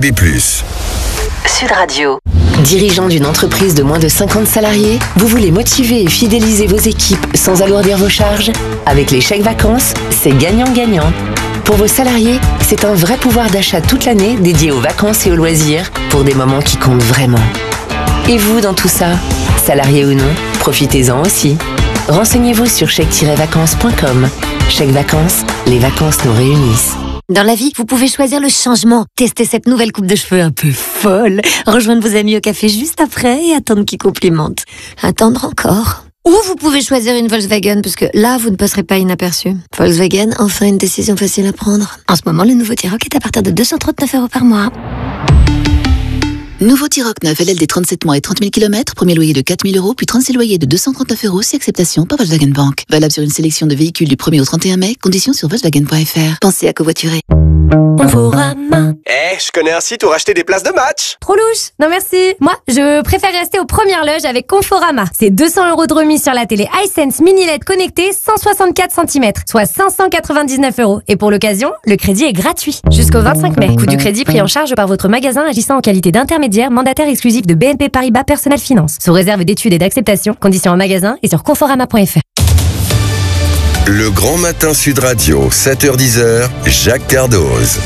Sud Radio. Dirigeant d'une entreprise de moins de 50 salariés, vous voulez motiver et fidéliser vos équipes sans alourdir vos charges? Avec les chèques vacances, c'est gagnant-gagnant. Pour vos salariés, c'est un vrai pouvoir d'achat toute l'année dédié aux vacances et aux loisirs pour des moments qui comptent vraiment. Et vous dans tout ça? Salarié ou non, profitez-en aussi. Renseignez-vous sur chèque-vacances.com. Chèque vacances, les vacances nous réunissent. Dans la vie, vous pouvez choisir le changement. Tester cette nouvelle coupe de cheveux un peu folle. Rejoindre vos amis au café juste après et attendre qu'ils complimentent. Attendre encore. Ou vous pouvez choisir une Volkswagen, parce que là, vous ne passerez pas inaperçu. Volkswagen, enfin une décision facile à prendre. En ce moment, le nouveau T-Roc est à partir de 239€ par mois. Nouveau T-Roc 9, LLD 37 mois et 30 000 km, premier loyer de 4 000 €, puis 36 loyers de 239€ si acceptation par Volkswagen Bank. Valable sur une sélection de véhicules du 1er au 31 mai, conditions sur Volkswagen.fr. Pensez à covoiturer. Conforama. Je connais un site où racheter des places de match. Trop louche. Non merci. Moi, je préfère rester aux premières loges avec Conforama. C'est 200€ de remise sur la télé iSense Mini LED connectée 164 cm, soit 599€. Et pour l'occasion, le crédit est gratuit. Jusqu'au 25 mai. Coût du crédit pris en charge par votre magasin agissant en qualité d'intermédiaire mandataire exclusif de BNP Paribas Personnel Finance. Sous réserve d'études et d'acceptation. Conditions en magasin et sur conforama.fr. Le grand matin Sud Radio, 7h-10h, Jacques Cardoz.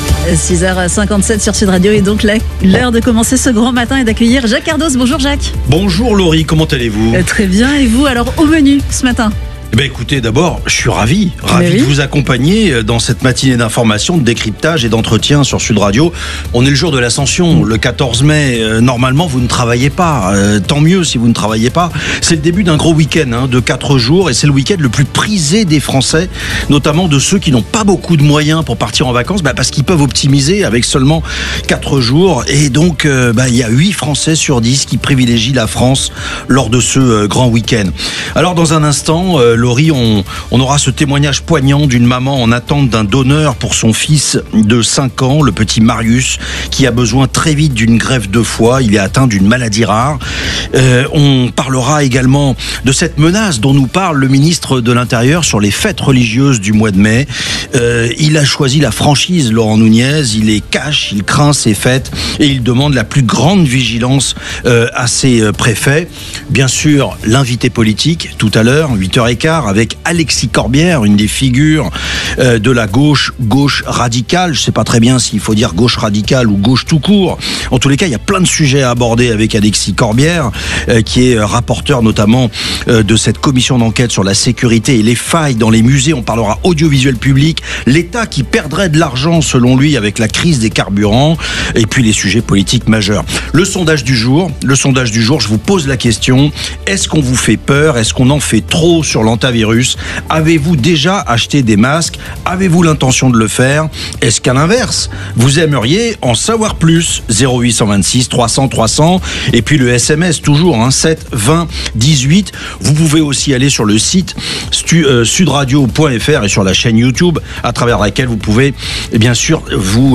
6h57 sur Sud Radio et donc l'heure de commencer ce grand matin et d'accueillir Jacques Cardoz. Bonjour Jacques. Bonjour Laurie, comment allez-vous? Très bien, et vous? Alors au menu ce matin? Eh bien, écoutez, d'abord, je suis ravi de vous accompagner dans cette matinée d'information, de décryptage et d'entretien sur Sud Radio. On est le jour de l'Ascension, le 14 mai. Normalement, vous ne travaillez pas. Tant mieux si vous ne travaillez pas. C'est le début d'un gros week-end de 4 jours et c'est le week-end le plus prisé des Français, notamment de ceux qui n'ont pas beaucoup de moyens pour partir en vacances, parce qu'ils peuvent optimiser avec seulement 4 jours. Et donc, il y a 8 Français sur 10 qui privilégient la France lors de ce grand week-end. Alors, dans un instant, Laurie, on aura ce témoignage poignant d'une maman en attente d'un donneur pour son fils de 5 ans, le petit Marius, qui a besoin très vite d'une greffe de foie. Il est atteint d'une maladie rare. On parlera également de cette menace dont nous parle le ministre de l'Intérieur sur les fêtes religieuses du mois de mai. Il a choisi la franchise, Laurent Nunez. Il les cache, il craint ces fêtes et il demande la plus grande vigilance à ses préfets. Bien sûr, l'invité politique, tout à l'heure, 8h15, avec Alexis Corbière, une des figures de la gauche radicale. Je ne sais pas très bien s'il faut dire gauche radicale ou gauche tout court. En tous les cas, il y a plein de sujets à aborder avec Alexis Corbière, qui est rapporteur notamment de cette commission d'enquête sur la sécurité et les failles dans les musées. On parlera audiovisuel public, l'État qui perdrait de l'argent selon lui avec la crise des carburants, et puis les sujets politiques majeurs. Le sondage du jour, je vous pose la question, est-ce qu'on vous fait peur? Est-ce qu'on en fait trop sur l'antivirus? Avez-vous déjà acheté des masques? Avez-vous l'intention de le faire? Est-ce qu'à l'inverse, vous aimeriez en savoir plus? 0826 300 300 et puis le SMS toujours 7 20 18. Vous pouvez aussi aller sur le site sudradio.fr et sur la chaîne YouTube à travers laquelle vous pouvez bien sûr vous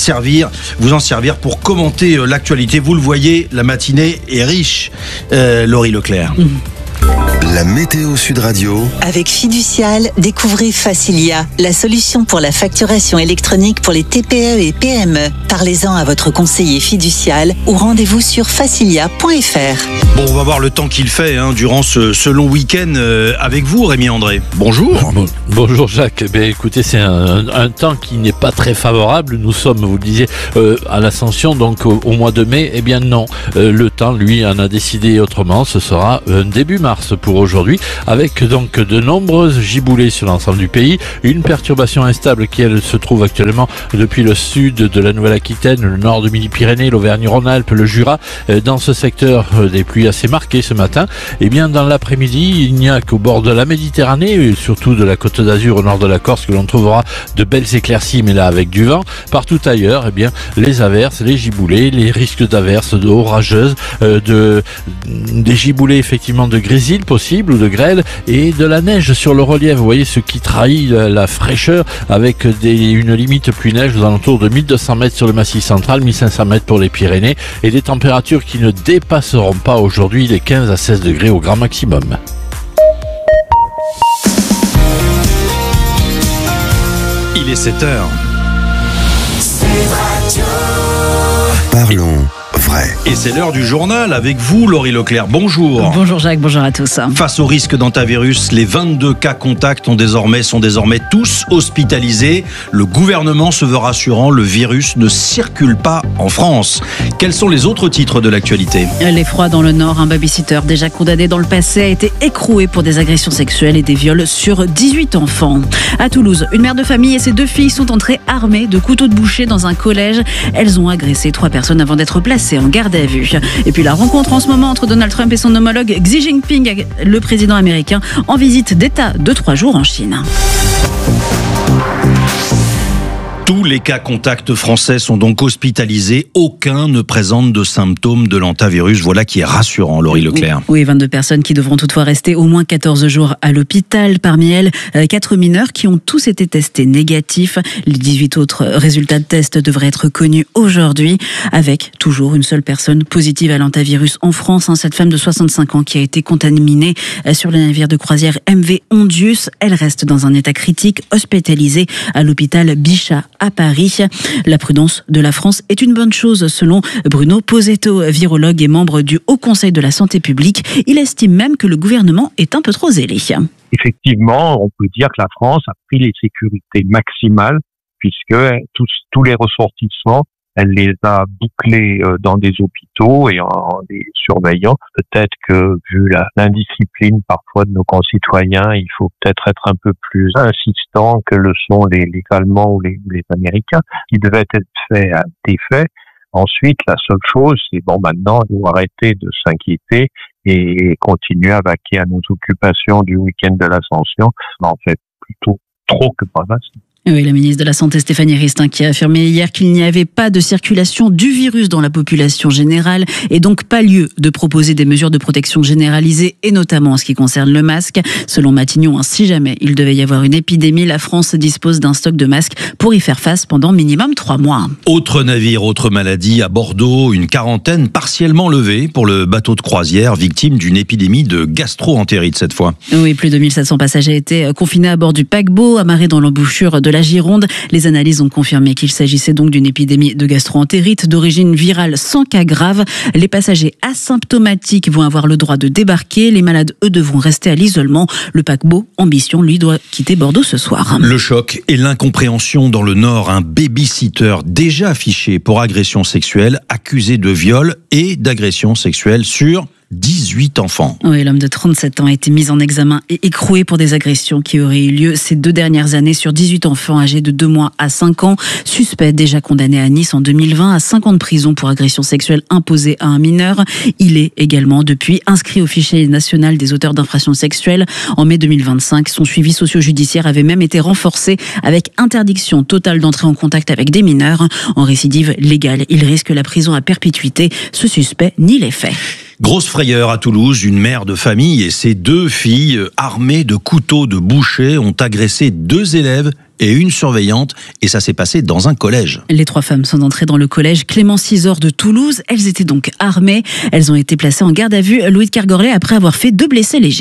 en servir pour commenter l'actualité. Vous le voyez, la matinée est riche. Laurie Leclerc. La météo Sud Radio. Avec Fiducial, découvrez Facilia, la solution pour la facturation électronique pour les TPE et PME. Parlez-en à votre conseiller Fiducial ou rendez-vous sur facilia.fr. Bon, on va voir le temps qu'il fait durant ce long week-end avec vous, Rémi André. Bonjour. Bonjour Jacques. Écoutez, c'est un temps qui n'est pas très favorable. Nous sommes, vous le disiez, à l'Ascension, donc au mois de mai. Eh bien non, le temps, lui, en a décidé autrement. Ce sera début mars pour aujourd'hui, avec donc de nombreuses giboulées sur l'ensemble du pays. Une perturbation instable qui, elle, se trouve actuellement depuis le sud de la Nouvelle-Aquitaine, le nord de Midi-Pyrénées, l'Auvergne-Rhône-Alpes, le Jura. Dans ce secteur, des pluies assez marquées ce matin. Eh bien, dans l'après-midi, il n'y a qu'au bord de la Méditerranée, et surtout de la Côte d'Azur au nord de la Corse, que l'on trouvera de belles éclaircies, mais là avec du vent. Partout ailleurs, eh bien, les averses, les giboulées, les risques d'averses orageuses, des giboulées effectivement de grésil possible ou de grêle, et de la neige sur le relief. Vous voyez, ce qui trahit la fraîcheur, avec une limite pluie-neige aux alentours de 1200 mètres sur le Massif central, 1500 mètres pour les Pyrénées, et des températures qui ne dépasseront pas aujourd'hui les 15 à 16 degrés au grand maximum. Il est 7h. Parlons vrai. Et c'est l'heure du journal avec vous, Laurie Leclerc. Bonjour. Bonjour Jacques, bonjour à tous. Face au risque d'hantavirus, les 22 cas contacts sont désormais tous hospitalisés. Le gouvernement se veut rassurant, le virus ne circule pas en France. Quels sont les autres titres de l'actualité ? L'effroi dans le Nord, un babysitter déjà condamné dans le passé a été écroué pour des agressions sexuelles et des viols sur 18 enfants. À Toulouse, une mère de famille et ses 2 filles sont entrées armées de couteaux de boucher dans un collège. Elles ont agressé 3 personnes avant d'être placées en garde à vue. Et puis la rencontre en ce moment entre Donald Trump et son homologue Xi Jinping, le président américain, en visite d'État de 3 jours en Chine. Tous les cas contacts français sont donc hospitalisés. Aucun ne présente de symptômes de l'hantavirus. Voilà qui est rassurant, Laurie Leclerc. Oui, 22 personnes qui devront toutefois rester au moins 14 jours à l'hôpital. Parmi elles, 4 mineurs qui ont tous été testés négatifs. Les 18 autres résultats de tests devraient être connus aujourd'hui, avec toujours une seule personne positive à l'hantavirus en France. Cette femme de 65 ans qui a été contaminée sur le navire de croisière MV Ondius. Elle reste dans un état critique, hospitalisée à l'hôpital Bichat à Paris. La prudence de la France est une bonne chose, selon Bruno Posetto, virologue et membre du Haut Conseil de la Santé publique. Il estime même que le gouvernement est un peu trop zélé. Effectivement, on peut dire que la France a pris les sécurités maximales, puisque tous les ressortissants, elle les a bouclés dans des hôpitaux et en les surveillant. Peut-être que, vu l'indiscipline parfois de nos concitoyens, il faut peut-être être un peu plus insistant que le sont les Allemands ou les Américains, qui devaient être faits à des faits. Ensuite, la seule chose, c'est maintenant, il faut arrêter de s'inquiéter et continuer à vaquer à nos occupations du week-end de l'Ascension. En fait, plutôt trop que pas assez. Oui, la ministre de la Santé Stéphanie Ristin qui a affirmé hier qu'il n'y avait pas de circulation du virus dans la population générale et donc pas lieu de proposer des mesures de protection généralisées et notamment en ce qui concerne le masque. Selon Matignon, si jamais il devait y avoir une épidémie, la France dispose d'un stock de masques pour y faire face pendant minimum 3 mois. Autre navire, autre maladie, à Bordeaux, une quarantaine partiellement levée pour le bateau de croisière victime d'une épidémie de gastro-entérite cette fois. Oui, plus de 1700 passagers étaient confinés à bord du paquebot, amarrés dans l'embouchure de la Gironde. Les analyses ont confirmé qu'il s'agissait donc d'une épidémie de gastro-entérite d'origine virale sans cas grave. Les passagers asymptomatiques vont avoir le droit de débarquer. Les malades, eux, devront rester à l'isolement. Le paquebot Ambition, lui, doit quitter Bordeaux ce soir. Le choc et l'incompréhension dans le Nord. Un babysitter déjà affiché pour agression sexuelle, accusé de viol et d'agression sexuelle sur 18 enfants. Oui, l'homme de 37 ans a été mis en examen et écroué pour des agressions qui auraient eu lieu ces 2 dernières années sur 18 enfants âgés de 2 mois à 5 ans. Suspect déjà condamné à Nice en 2020 à 5 ans de prison pour agression sexuelle imposée à un mineur. Il est également depuis inscrit au fichier national des auteurs d'infractions sexuelles. En mai 2025, son suivi socio-judiciaire avait même été renforcé avec interdiction totale d'entrer en contact avec des mineurs. En récidive légale, il risque la prison à perpétuité. Ce suspect nie les faits. Grosse frayeur à Toulouse, une mère de famille et ses 2 filles armées de couteaux de boucher ont agressé 2 élèves et une surveillante, et ça s'est passé dans un collège. Les 3 femmes sont entrées dans le collège Clément Cisor de Toulouse. Elles étaient donc armées. Elles ont été placées en garde à vue Louis de Kergorlet après avoir fait 2 blessés légers.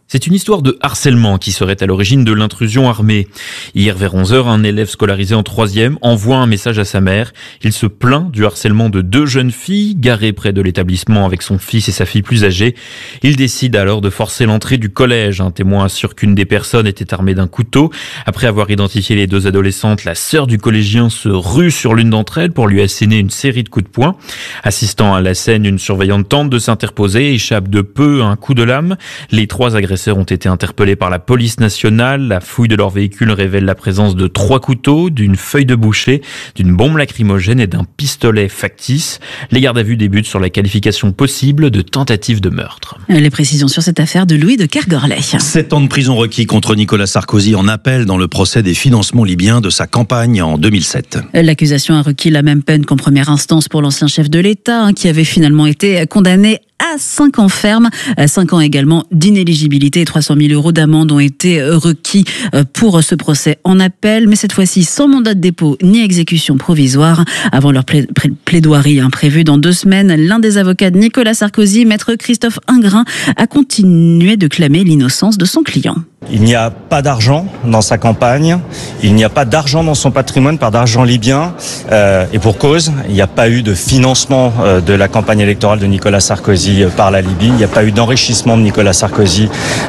C'est une histoire de harcèlement qui serait à l'origine de l'intrusion armée. Hier vers 11h, un élève scolarisé en 3e envoie un message à sa mère. Il se plaint du harcèlement de 2 jeunes filles garées près de l'établissement avec son fils et sa fille plus âgée. Il décide alors de forcer l'entrée du collège. Un témoin assure qu'une des personnes était armée d'un couteau. Après avoir identifié les 2 adolescentes, la sœur du collégien se rue sur l'une d'entre elles pour lui asséner une série de coups de poing. Assistant à la scène, une surveillante tente de s'interposer et échappe de peu à un coup de lame. Les 3 agresseurs ont été interpellés par la police nationale. La fouille de leur véhicule révèle la présence de 3 couteaux, d'une feuille de boucher, d'une bombe lacrymogène et d'un pistolet factice. Les gardes à vue débutent sur la qualification possible de tentative de meurtre. Les précisions sur cette affaire de Louis de Kergorlet. 7 ans de prison requis contre Nicolas Sarkozy en appel dans le procès des financements libyens de sa campagne en 2007. L'accusation a requis la même peine qu'en première instance pour l'ancien chef de l'État, qui avait finalement été condamné à 5 ans ferme, 5 ans également d'inéligibilité et 300 000 € d'amende ont été requis pour ce procès en appel, mais cette fois-ci sans mandat de dépôt ni exécution provisoire. Avant leur plaidoirie prévue dans 2 semaines, l'un des avocats de Nicolas Sarkozy, maître Christophe Ingrin, a continué de clamer l'innocence de son client. Il n'y a pas d'argent dans sa campagne, il n'y a pas d'argent dans son patrimoine, pas d'argent libyen, et pour cause, il n'y a pas eu de financement de la campagne électorale de Nicolas Sarkozy par la Libye, il n'y a pas eu d'enrichissement de Nicolas Sarkozy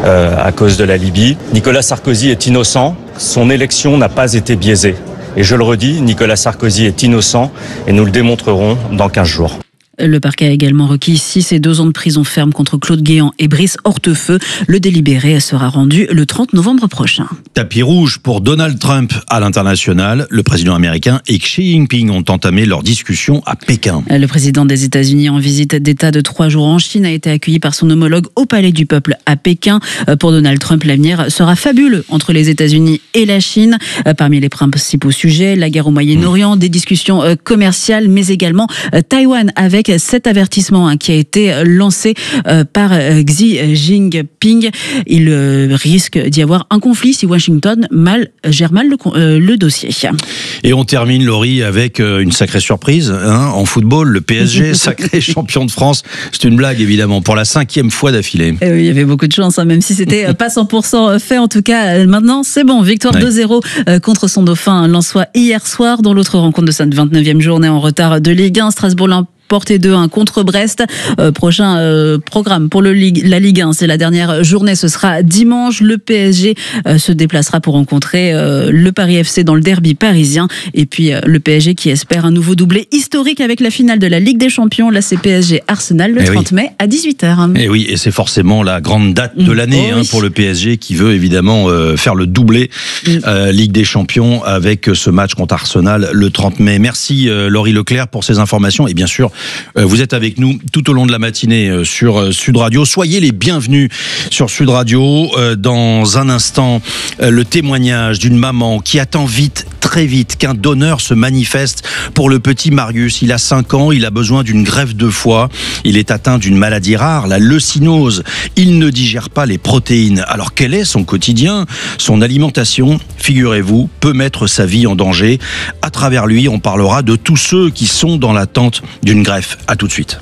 à cause de la Libye. Nicolas Sarkozy est innocent, son élection n'a pas été biaisée. Et je le redis, Nicolas Sarkozy est innocent et nous le démontrerons dans 15 jours. Le parquet a également requis 6 et 2 ans de prison ferme contre Claude Guéant et Brice Hortefeux. Le délibéré sera rendu le 30 novembre prochain. Tapis rouge pour Donald Trump à l'international. Le président américain et Xi Jinping ont entamé leur discussion à Pékin. Le président des États-Unis en visite d'État de 3 jours en Chine a été accueilli par son homologue au Palais du Peuple à Pékin. Pour Donald Trump, l'avenir sera fabuleux entre les États-Unis et la Chine. Parmi les principaux sujets, la guerre au Moyen-Orient, des discussions commerciales, mais également Taïwan avec cet avertissement qui a été lancé par Xi Jinping. Il risque d'y avoir un conflit si Washington gère mal le dossier. Et on termine, Laurie, avec une sacrée surprise en football. Le PSG, sacré champion de France. C'est une blague, évidemment, pour la 5e fois d'affilée. Oui, il y avait beaucoup de chance, même si c'était pas 100% fait. En tout cas, maintenant, c'est bon. Victoire 2-0 contre son dauphin lensois hier soir, dans l'autre rencontre de cette 29e journée en retard de Ligue 1. Strasbourg porté 2-1 contre Brest. Prochain programme pour la Ligue 1, c'est la dernière journée, ce sera dimanche. Le PSG se déplacera pour rencontrer le Paris FC dans le derby parisien. Et puis le PSG qui espère un nouveau doublé historique avec la finale de la Ligue des Champions. Là, c'est PSG Arsenal le 30 mai à 18h. Et oui, et c'est forcément la grande date de l'année pour le PSG qui veut évidemment faire le doublé Ligue des Champions avec ce match contre Arsenal le 30 mai. Merci Laurie Leclerc pour ces informations et bien sûr vous êtes avec nous tout au long de la matinée sur Sud Radio. Soyez les bienvenus sur Sud Radio. Dans un instant, le témoignage d'une maman qui attend très vite, qu'un donneur se manifeste pour le petit Marius. Il a 5 ans, il a besoin d'une greffe de foie. Il est atteint d'une maladie rare, la leucinose. Il ne digère pas les protéines. Alors quel est son quotidien ? Son alimentation, figurez-vous, peut mettre sa vie en danger. À travers lui, on parlera de tous ceux qui sont dans l'attente d'une greffe. À tout de suite.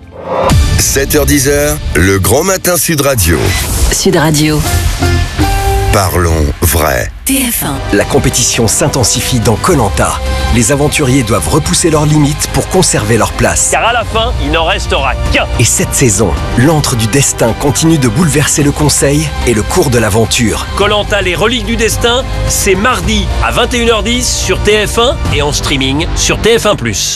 7h-10h, le grand matin Sud Radio. Sud Radio. Parlons vrai. TF1. La compétition s'intensifie dans Koh-Lanta. Les aventuriers doivent repousser leurs limites pour conserver leur place. Car à la fin, il n'en restera qu'un. Et cette saison, l'antre du destin continue de bouleverser le conseil et le cours de l'aventure. Koh-Lanta, les reliques du destin, c'est mardi à 21h10 sur TF1 et en streaming sur TF1+.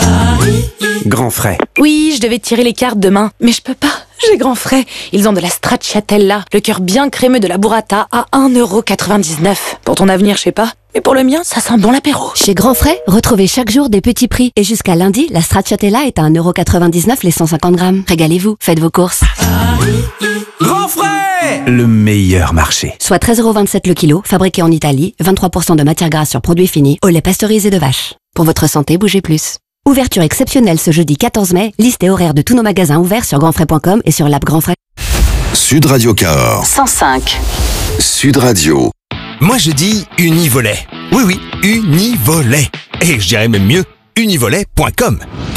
Grand frais. Oui, je devais tirer les cartes demain, mais je peux pas. J'ai Grand Frais. Ils ont de la stracciatella, le cœur bien crémeux de la burrata à 1,99 €. Pour ton avenir, je sais pas. Mais pour le mien, ça sent bon l'apéro. Chez Grand Frais, retrouvez chaque jour des petits prix. Et jusqu'à lundi, la stracciatella est à 1,99 € les 150 grammes. Régalez-vous, faites vos courses. Grand frais, le meilleur marché. Soit 13,27 € le kilo, fabriqué en Italie, 23% de matière grasse sur produits finis, au lait pasteurisé de vache. Pour votre santé, bougez plus. Ouverture exceptionnelle ce jeudi 14 mai. Liste et horaire de tous nos magasins ouverts sur grandfrais.com et sur l'app Grand Frais. Sud Radio Cahors. 105. Sud Radio. Moi je dis Univolet. Oui, Univolet. Et je dirais même mieux, univolet.com.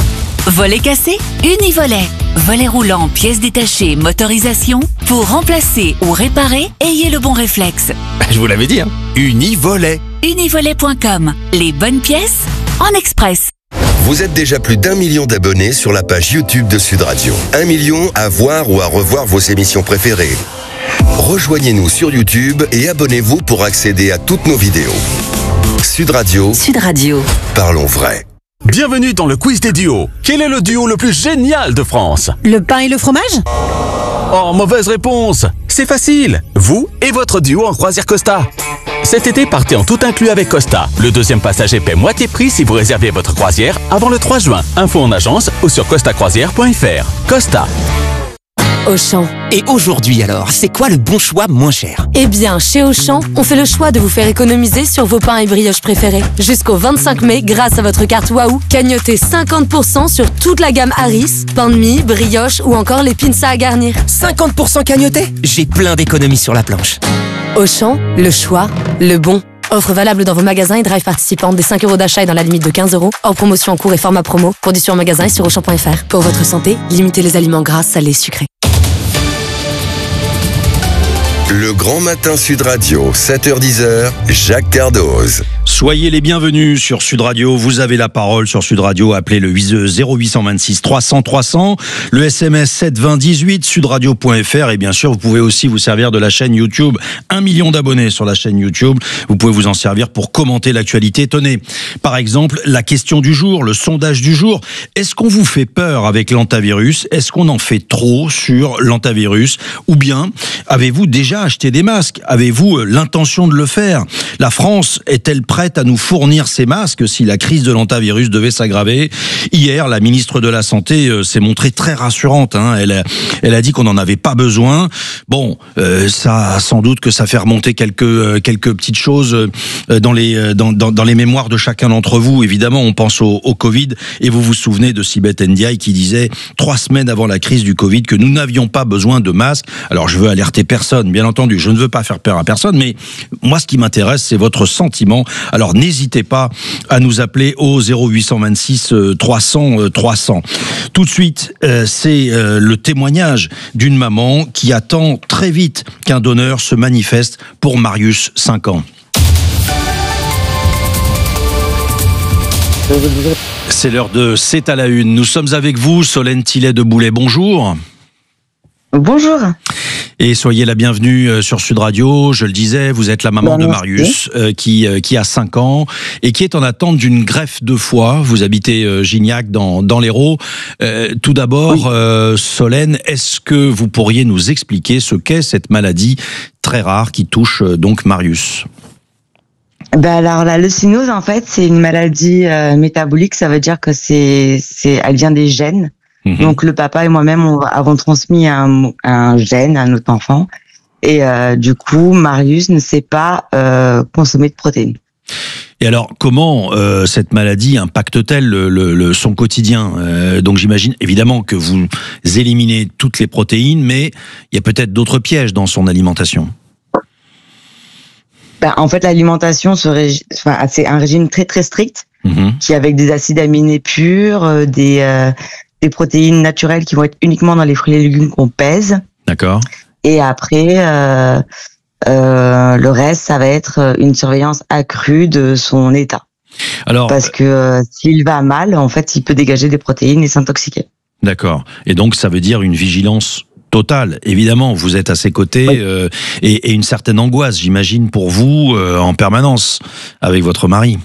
Volet cassé, Univolet. Volet roulant, pièces détachées, motorisation. Pour remplacer ou réparer, ayez le bon réflexe. Je vous l'avais dit, hein. Univolet. Univolet.com. Les bonnes pièces en express. Vous êtes déjà plus d'1 million d'abonnés sur la page YouTube de Sud Radio. 1 million à voir ou à revoir vos émissions préférées. Rejoignez-nous sur YouTube et abonnez-vous pour accéder à toutes nos vidéos. Sud Radio. Sud Radio. Parlons vrai. Bienvenue dans le quiz des duos. Quel est le duo le plus génial de France? Le pain et le fromage? Oh, mauvaise réponse. C'est facile. Vous et votre duo en croisière Costa. Cet été, partez en tout inclus avec Costa. Le deuxième passager paie moitié prix si vous réservez votre croisière avant le 3 juin. Info en agence ou sur costacroisière.fr. Costa. Auchan. Et aujourd'hui alors, c'est quoi le bon choix moins cher? Eh bien, chez Auchan, on fait le choix de vous faire économiser sur vos pains et brioches préférés. Jusqu'au 25 mai, grâce à votre carte Waouh, cagnotez 50% sur toute la gamme Harris, pain de mie, brioche ou encore les pinces à garnir. 50% cagnoté? J'ai plein d'économies sur la planche. Auchan, le choix, le bon. Offre valable dans vos magasins et drive participants. Des 5 € d'achat et dans la limite de 15 €. Hors promotion en cours et format promo. Conditions en magasin et sur Auchan.fr. Pour votre santé, limitez les aliments gras, salés, sucrés. Le Grand Matin Sud Radio, 7h-10h, Jacques Cardoz. Soyez les bienvenus sur Sud Radio. Vous avez la parole sur Sud Radio. Appelez le 0826 300 300, le SMS 72018, sudradio.fr et bien sûr, vous pouvez aussi vous servir de la chaîne YouTube. 1 million d'abonnés sur la chaîne YouTube. Vous pouvez vous en servir pour commenter l'actualité. Tenez, par exemple, la question du jour, le sondage du jour. Est-ce qu'on vous fait peur avec l'antavirus? Est-ce qu'on en fait trop sur l'antavirus? Ou bien, avez-vous déjà acheté des masques? Avez-vous l'intention de le faire? La France est-elle prête à nous fournir ces masques si la crise de l'antavirus devait s'aggraver? Hier, la ministre de la Santé s'est montrée très rassurante. Elle a dit qu'on n'en avait pas besoin. Bon, ça, sans doute que ça fait remonter quelques petites choses dans les mémoires de chacun d'entre vous. Évidemment, on pense au Covid et vous vous souvenez de Sibeth Ndiaye qui disait 3 semaines avant la crise du Covid que nous n'avions pas besoin de masques. Alors, je veux alerter personne, bien entendu. Je ne veux pas faire peur à personne, mais moi, ce qui m'intéresse, c'est votre sentiment. Alors, n'hésitez pas à nous appeler au 0826 300 300. Tout de suite, c'est le témoignage d'une maman qui attend très vite qu'un donneur se manifeste pour Marius, 5 ans. C'est l'heure de C'est à la une. Nous sommes avec vous, Solène Tillet de Boulay. Bonjour. Bonjour. Et soyez la bienvenue sur Sud Radio. Je le disais, vous êtes la maman de Marius qui a 5 ans et qui est en attente d'une greffe de foie. Vous habitez Gignac dans l'Hérault. Tout d'abord, oui. Solène, est-ce que vous pourriez nous expliquer ce qu'est cette maladie très rare qui touche donc Marius ? Alors la leucénose, en fait, c'est une maladie métabolique. Ça veut dire que elle vient des gènes. Donc le papa et moi-même avons transmis un gène à notre enfant et du coup Marius ne sait pas consommer de protéines. Et alors comment cette maladie impacte-t-elle son quotidien? Donc j'imagine évidemment que vous éliminez toutes les protéines, mais il y a peut-être d'autres pièges dans son alimentation. En fait l'alimentation c'est un régime très très strict qui avec des acides aminés purs, des protéines naturelles qui vont être uniquement dans les fruits et légumes qu'on pèse. D'accord. Et après, le reste, ça va être une surveillance accrue de son état. Alors, parce que s'il va mal, en fait, il peut dégager des protéines et s'intoxiquer. D'accord. Et donc, ça veut dire une vigilance totale. Évidemment, vous êtes à ses côtés et une certaine angoisse, j'imagine, pour vous en permanence avec votre mari.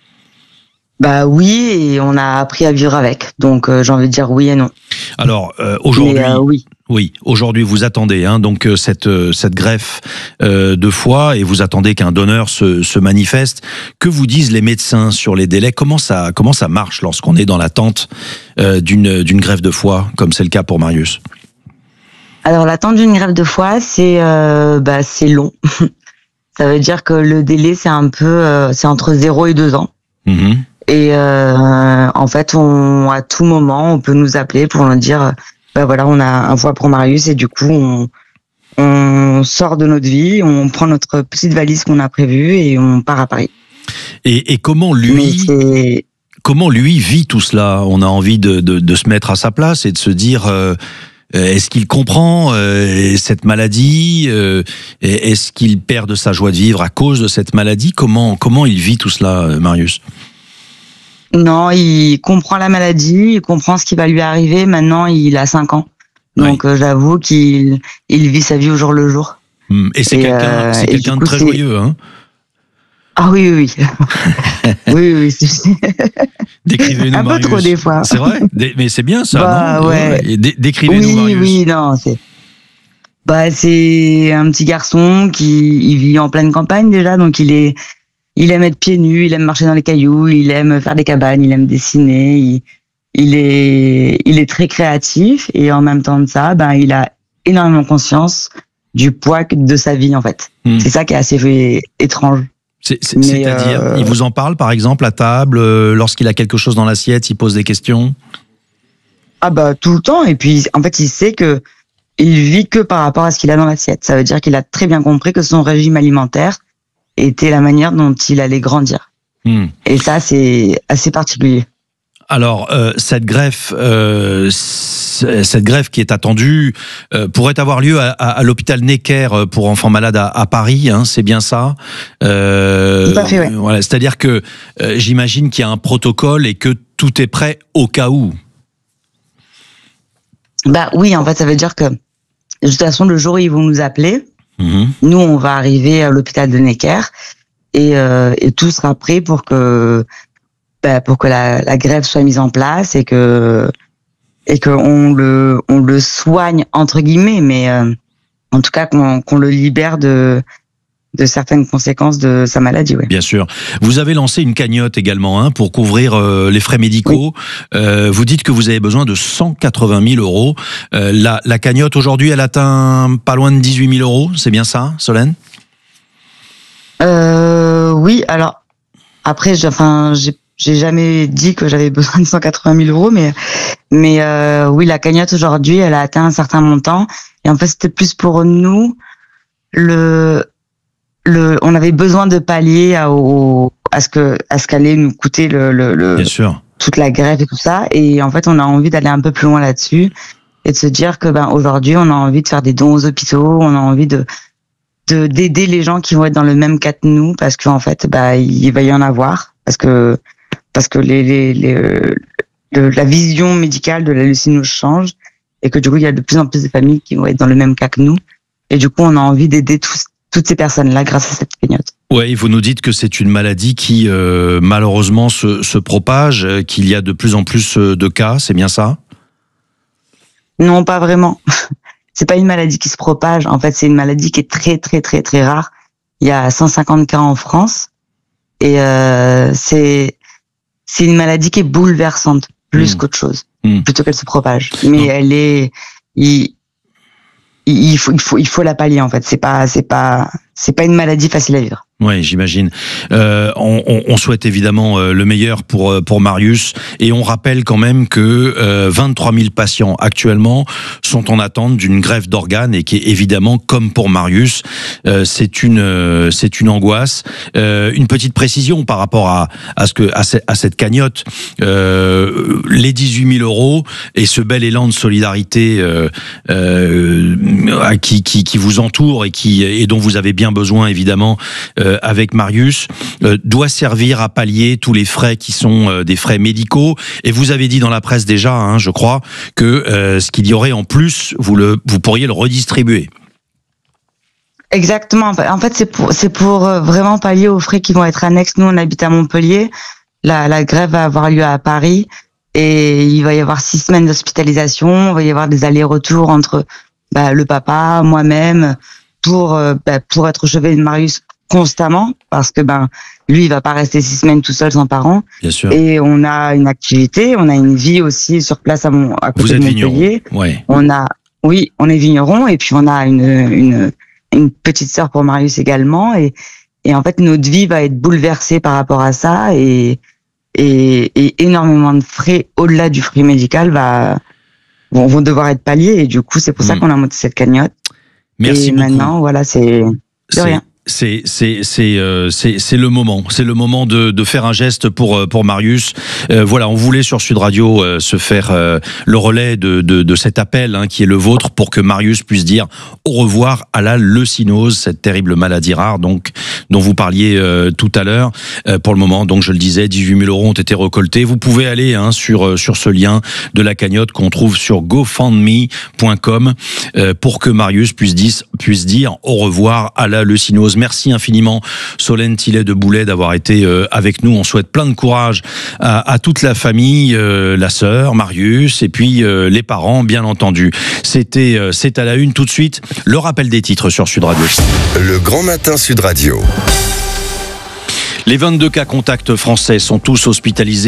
Oui, et on a appris à vivre avec. Donc j'ai envie de dire oui et non. Alors aujourd'hui, oui, aujourd'hui vous attendez donc cette greffe de foie et vous attendez qu'un donneur se manifeste. Que vous disent les médecins sur les délais? Comment ça marche lorsqu'on est dans l'attente d'une greffe de foie comme c'est le cas pour Marius? Alors l'attente d'une greffe de foie, c'est long. Ça veut dire que le délai c'est c'est entre 0 et 2 ans. Et en fait, à tout moment, on peut nous appeler pour nous dire, voilà, on a un foie pour Marius et du coup, on sort de notre vie, on prend notre petite valise qu'on a prévue et on part à Paris. Et comment lui comment lui vit tout cela? On a envie de se mettre à sa place et de se dire, est-ce qu'il comprend cette maladie? Est-ce qu'il perd de sa joie de vivre à cause de cette maladie? Comment il vit tout cela, Marius? Non, il comprend la maladie, il comprend ce qui va lui arriver. Maintenant, il a 5 ans. Donc, j'avoue qu'il vit sa vie au jour le jour. Et c'est quelqu'un de très joyeux, hein? Ah oui. oui. Décrivez-nous un Marius. peu trop des fois. C'est vrai? Mais c'est bien ça, non? Ouais. Décrivez-nous Marius. Oui, non, c'est un petit garçon il vit en pleine campagne déjà, donc il aime être pieds nus, il aime marcher dans les cailloux, il aime faire des cabanes, il aime dessiner, il est très créatif et en même temps de ça, il a énormément conscience du poids de sa vie en fait. C'est ça qui est assez étrange. C'est-à-dire, il vous en parle par exemple à table, lorsqu'il a quelque chose dans l'assiette, il pose des questions? Tout le temps, et puis en fait il sait que il vit que par rapport à ce qu'il a dans l'assiette. Ça veut dire qu'il a très bien compris que son régime alimentaire était la manière dont il allait grandir. Et ça c'est assez particulier. Alors, cette greffe qui est attendue pourrait avoir lieu à l'hôpital Necker pour enfants malades à Paris, hein, c'est bien ça? Tout à fait, ouais. Voilà, c'est-à-dire que j'imagine qu'il y a un protocole et que tout est prêt au cas où. Oui, en fait, ça veut dire que de toute façon, le jour où ils vont nous appeler, nous, on va arriver à l'hôpital de Necker et tout sera prêt pour que la greffe soit mise en place et que on le soigne entre guillemets, mais en tout cas qu'on le libère de certaines conséquences de sa maladie. Ouais. Bien sûr. Vous avez lancé une cagnotte également pour couvrir les frais médicaux. Oui. Vous dites que vous avez besoin de 180 000 euros. La cagnotte aujourd'hui, elle atteint pas loin de 18 000 euros. C'est bien ça, Solène? Oui. Alors après, j'ai jamais dit que j'avais besoin de 180 000 euros, mais oui, la cagnotte aujourd'hui, elle a atteint un certain montant. Et en fait, c'était plus pour nous on avait besoin de pallier à ce qu'allait nous coûter Bien sûr. toute la greffe et tout ça. Et en fait, on a envie d'aller un peu plus loin là-dessus et de se dire que aujourd'hui, on a envie de faire des dons aux hôpitaux, on a envie d'aider les gens qui vont être dans le même cas que nous, parce qu'en fait, il va y en avoir, parce que la vision médicale de la leucémie change et que du coup, il y a de plus en plus de familles qui vont être dans le même cas que nous. Et du coup, on a envie d'aider toutes ces personnes-là grâce à cette cagnotte. Oui, vous nous dites que c'est une maladie qui malheureusement se propage, qu'il y a de plus en plus de cas, c'est bien ça? Non, pas vraiment. C'est pas une maladie qui se propage. En fait, c'est une maladie qui est très, très, très, très rare. Il y a 150 cas en France. Et c'est une maladie qui est bouleversante, plus qu'autre chose, plutôt qu'elle se propage. Mais elle est... Il faut la pallier en fait. C'est pas une maladie facile à vivre. Oui, j'imagine. On souhaite évidemment le meilleur pour Marius, et on rappelle quand même que 23 000 patients actuellement sont en attente d'une greffe d'organes, et qui est évidemment, comme pour Marius, c'est une angoisse. Une petite précision par rapport à cette cagnotte, les 18 000 euros et ce bel élan de solidarité qui vous entoure et dont vous avez bien besoin évidemment. Avec Marius, doit servir à pallier tous les frais qui sont des frais médicaux. Et vous avez dit dans la presse déjà, je crois, que ce qu'il y aurait en plus, vous pourriez le redistribuer. Exactement. En fait, c'est pour vraiment pallier aux frais qui vont être annexes. Nous, on habite à Montpellier. La greffe va avoir lieu à Paris. Et il va y avoir 6 semaines d'hospitalisation. Il va y avoir des allers-retours entre le papa, moi-même, pour être au chevet de Marius constamment, parce que lui il va pas rester 6 semaines tout seul sans parents. Bien sûr. Et on a une activité, on a une vie aussi sur place à côté de Montpellier. Ouais. On est vigneron, et puis on a une petite sœur pour Marius également, et en fait notre vie va être bouleversée par rapport à ça, et énormément de frais au-delà du frais médical vont devoir être palliés, et du coup c'est pour ça qu'on a monté cette cagnotte. Merci et beaucoup. Maintenant voilà, c'est de rien. c'est le moment. C'est le moment de faire un geste pour Marius. Voilà, on voulait sur Sud Radio se faire le relais de cet appel qui est le vôtre pour que Marius puisse dire au revoir à la leucinose, cette terrible maladie rare dont vous parliez tout à l'heure. Pour le moment, donc je le disais, 18 000 € ont été récoltés. Vous pouvez aller sur ce lien de la cagnotte qu'on trouve sur gofundme.com pour que Marius puisse dire au revoir à la leucinose. Merci infiniment Solène Tillet de Boulet d'avoir été avec nous. On souhaite plein de courage à toute la famille, la sœur, Marius, et puis les parents, bien entendu. C'est à la une tout de suite. Le rappel des titres sur Sud Radio. Le Grand Matin Sud Radio. Les 22 cas contacts français sont tous hospitalisés.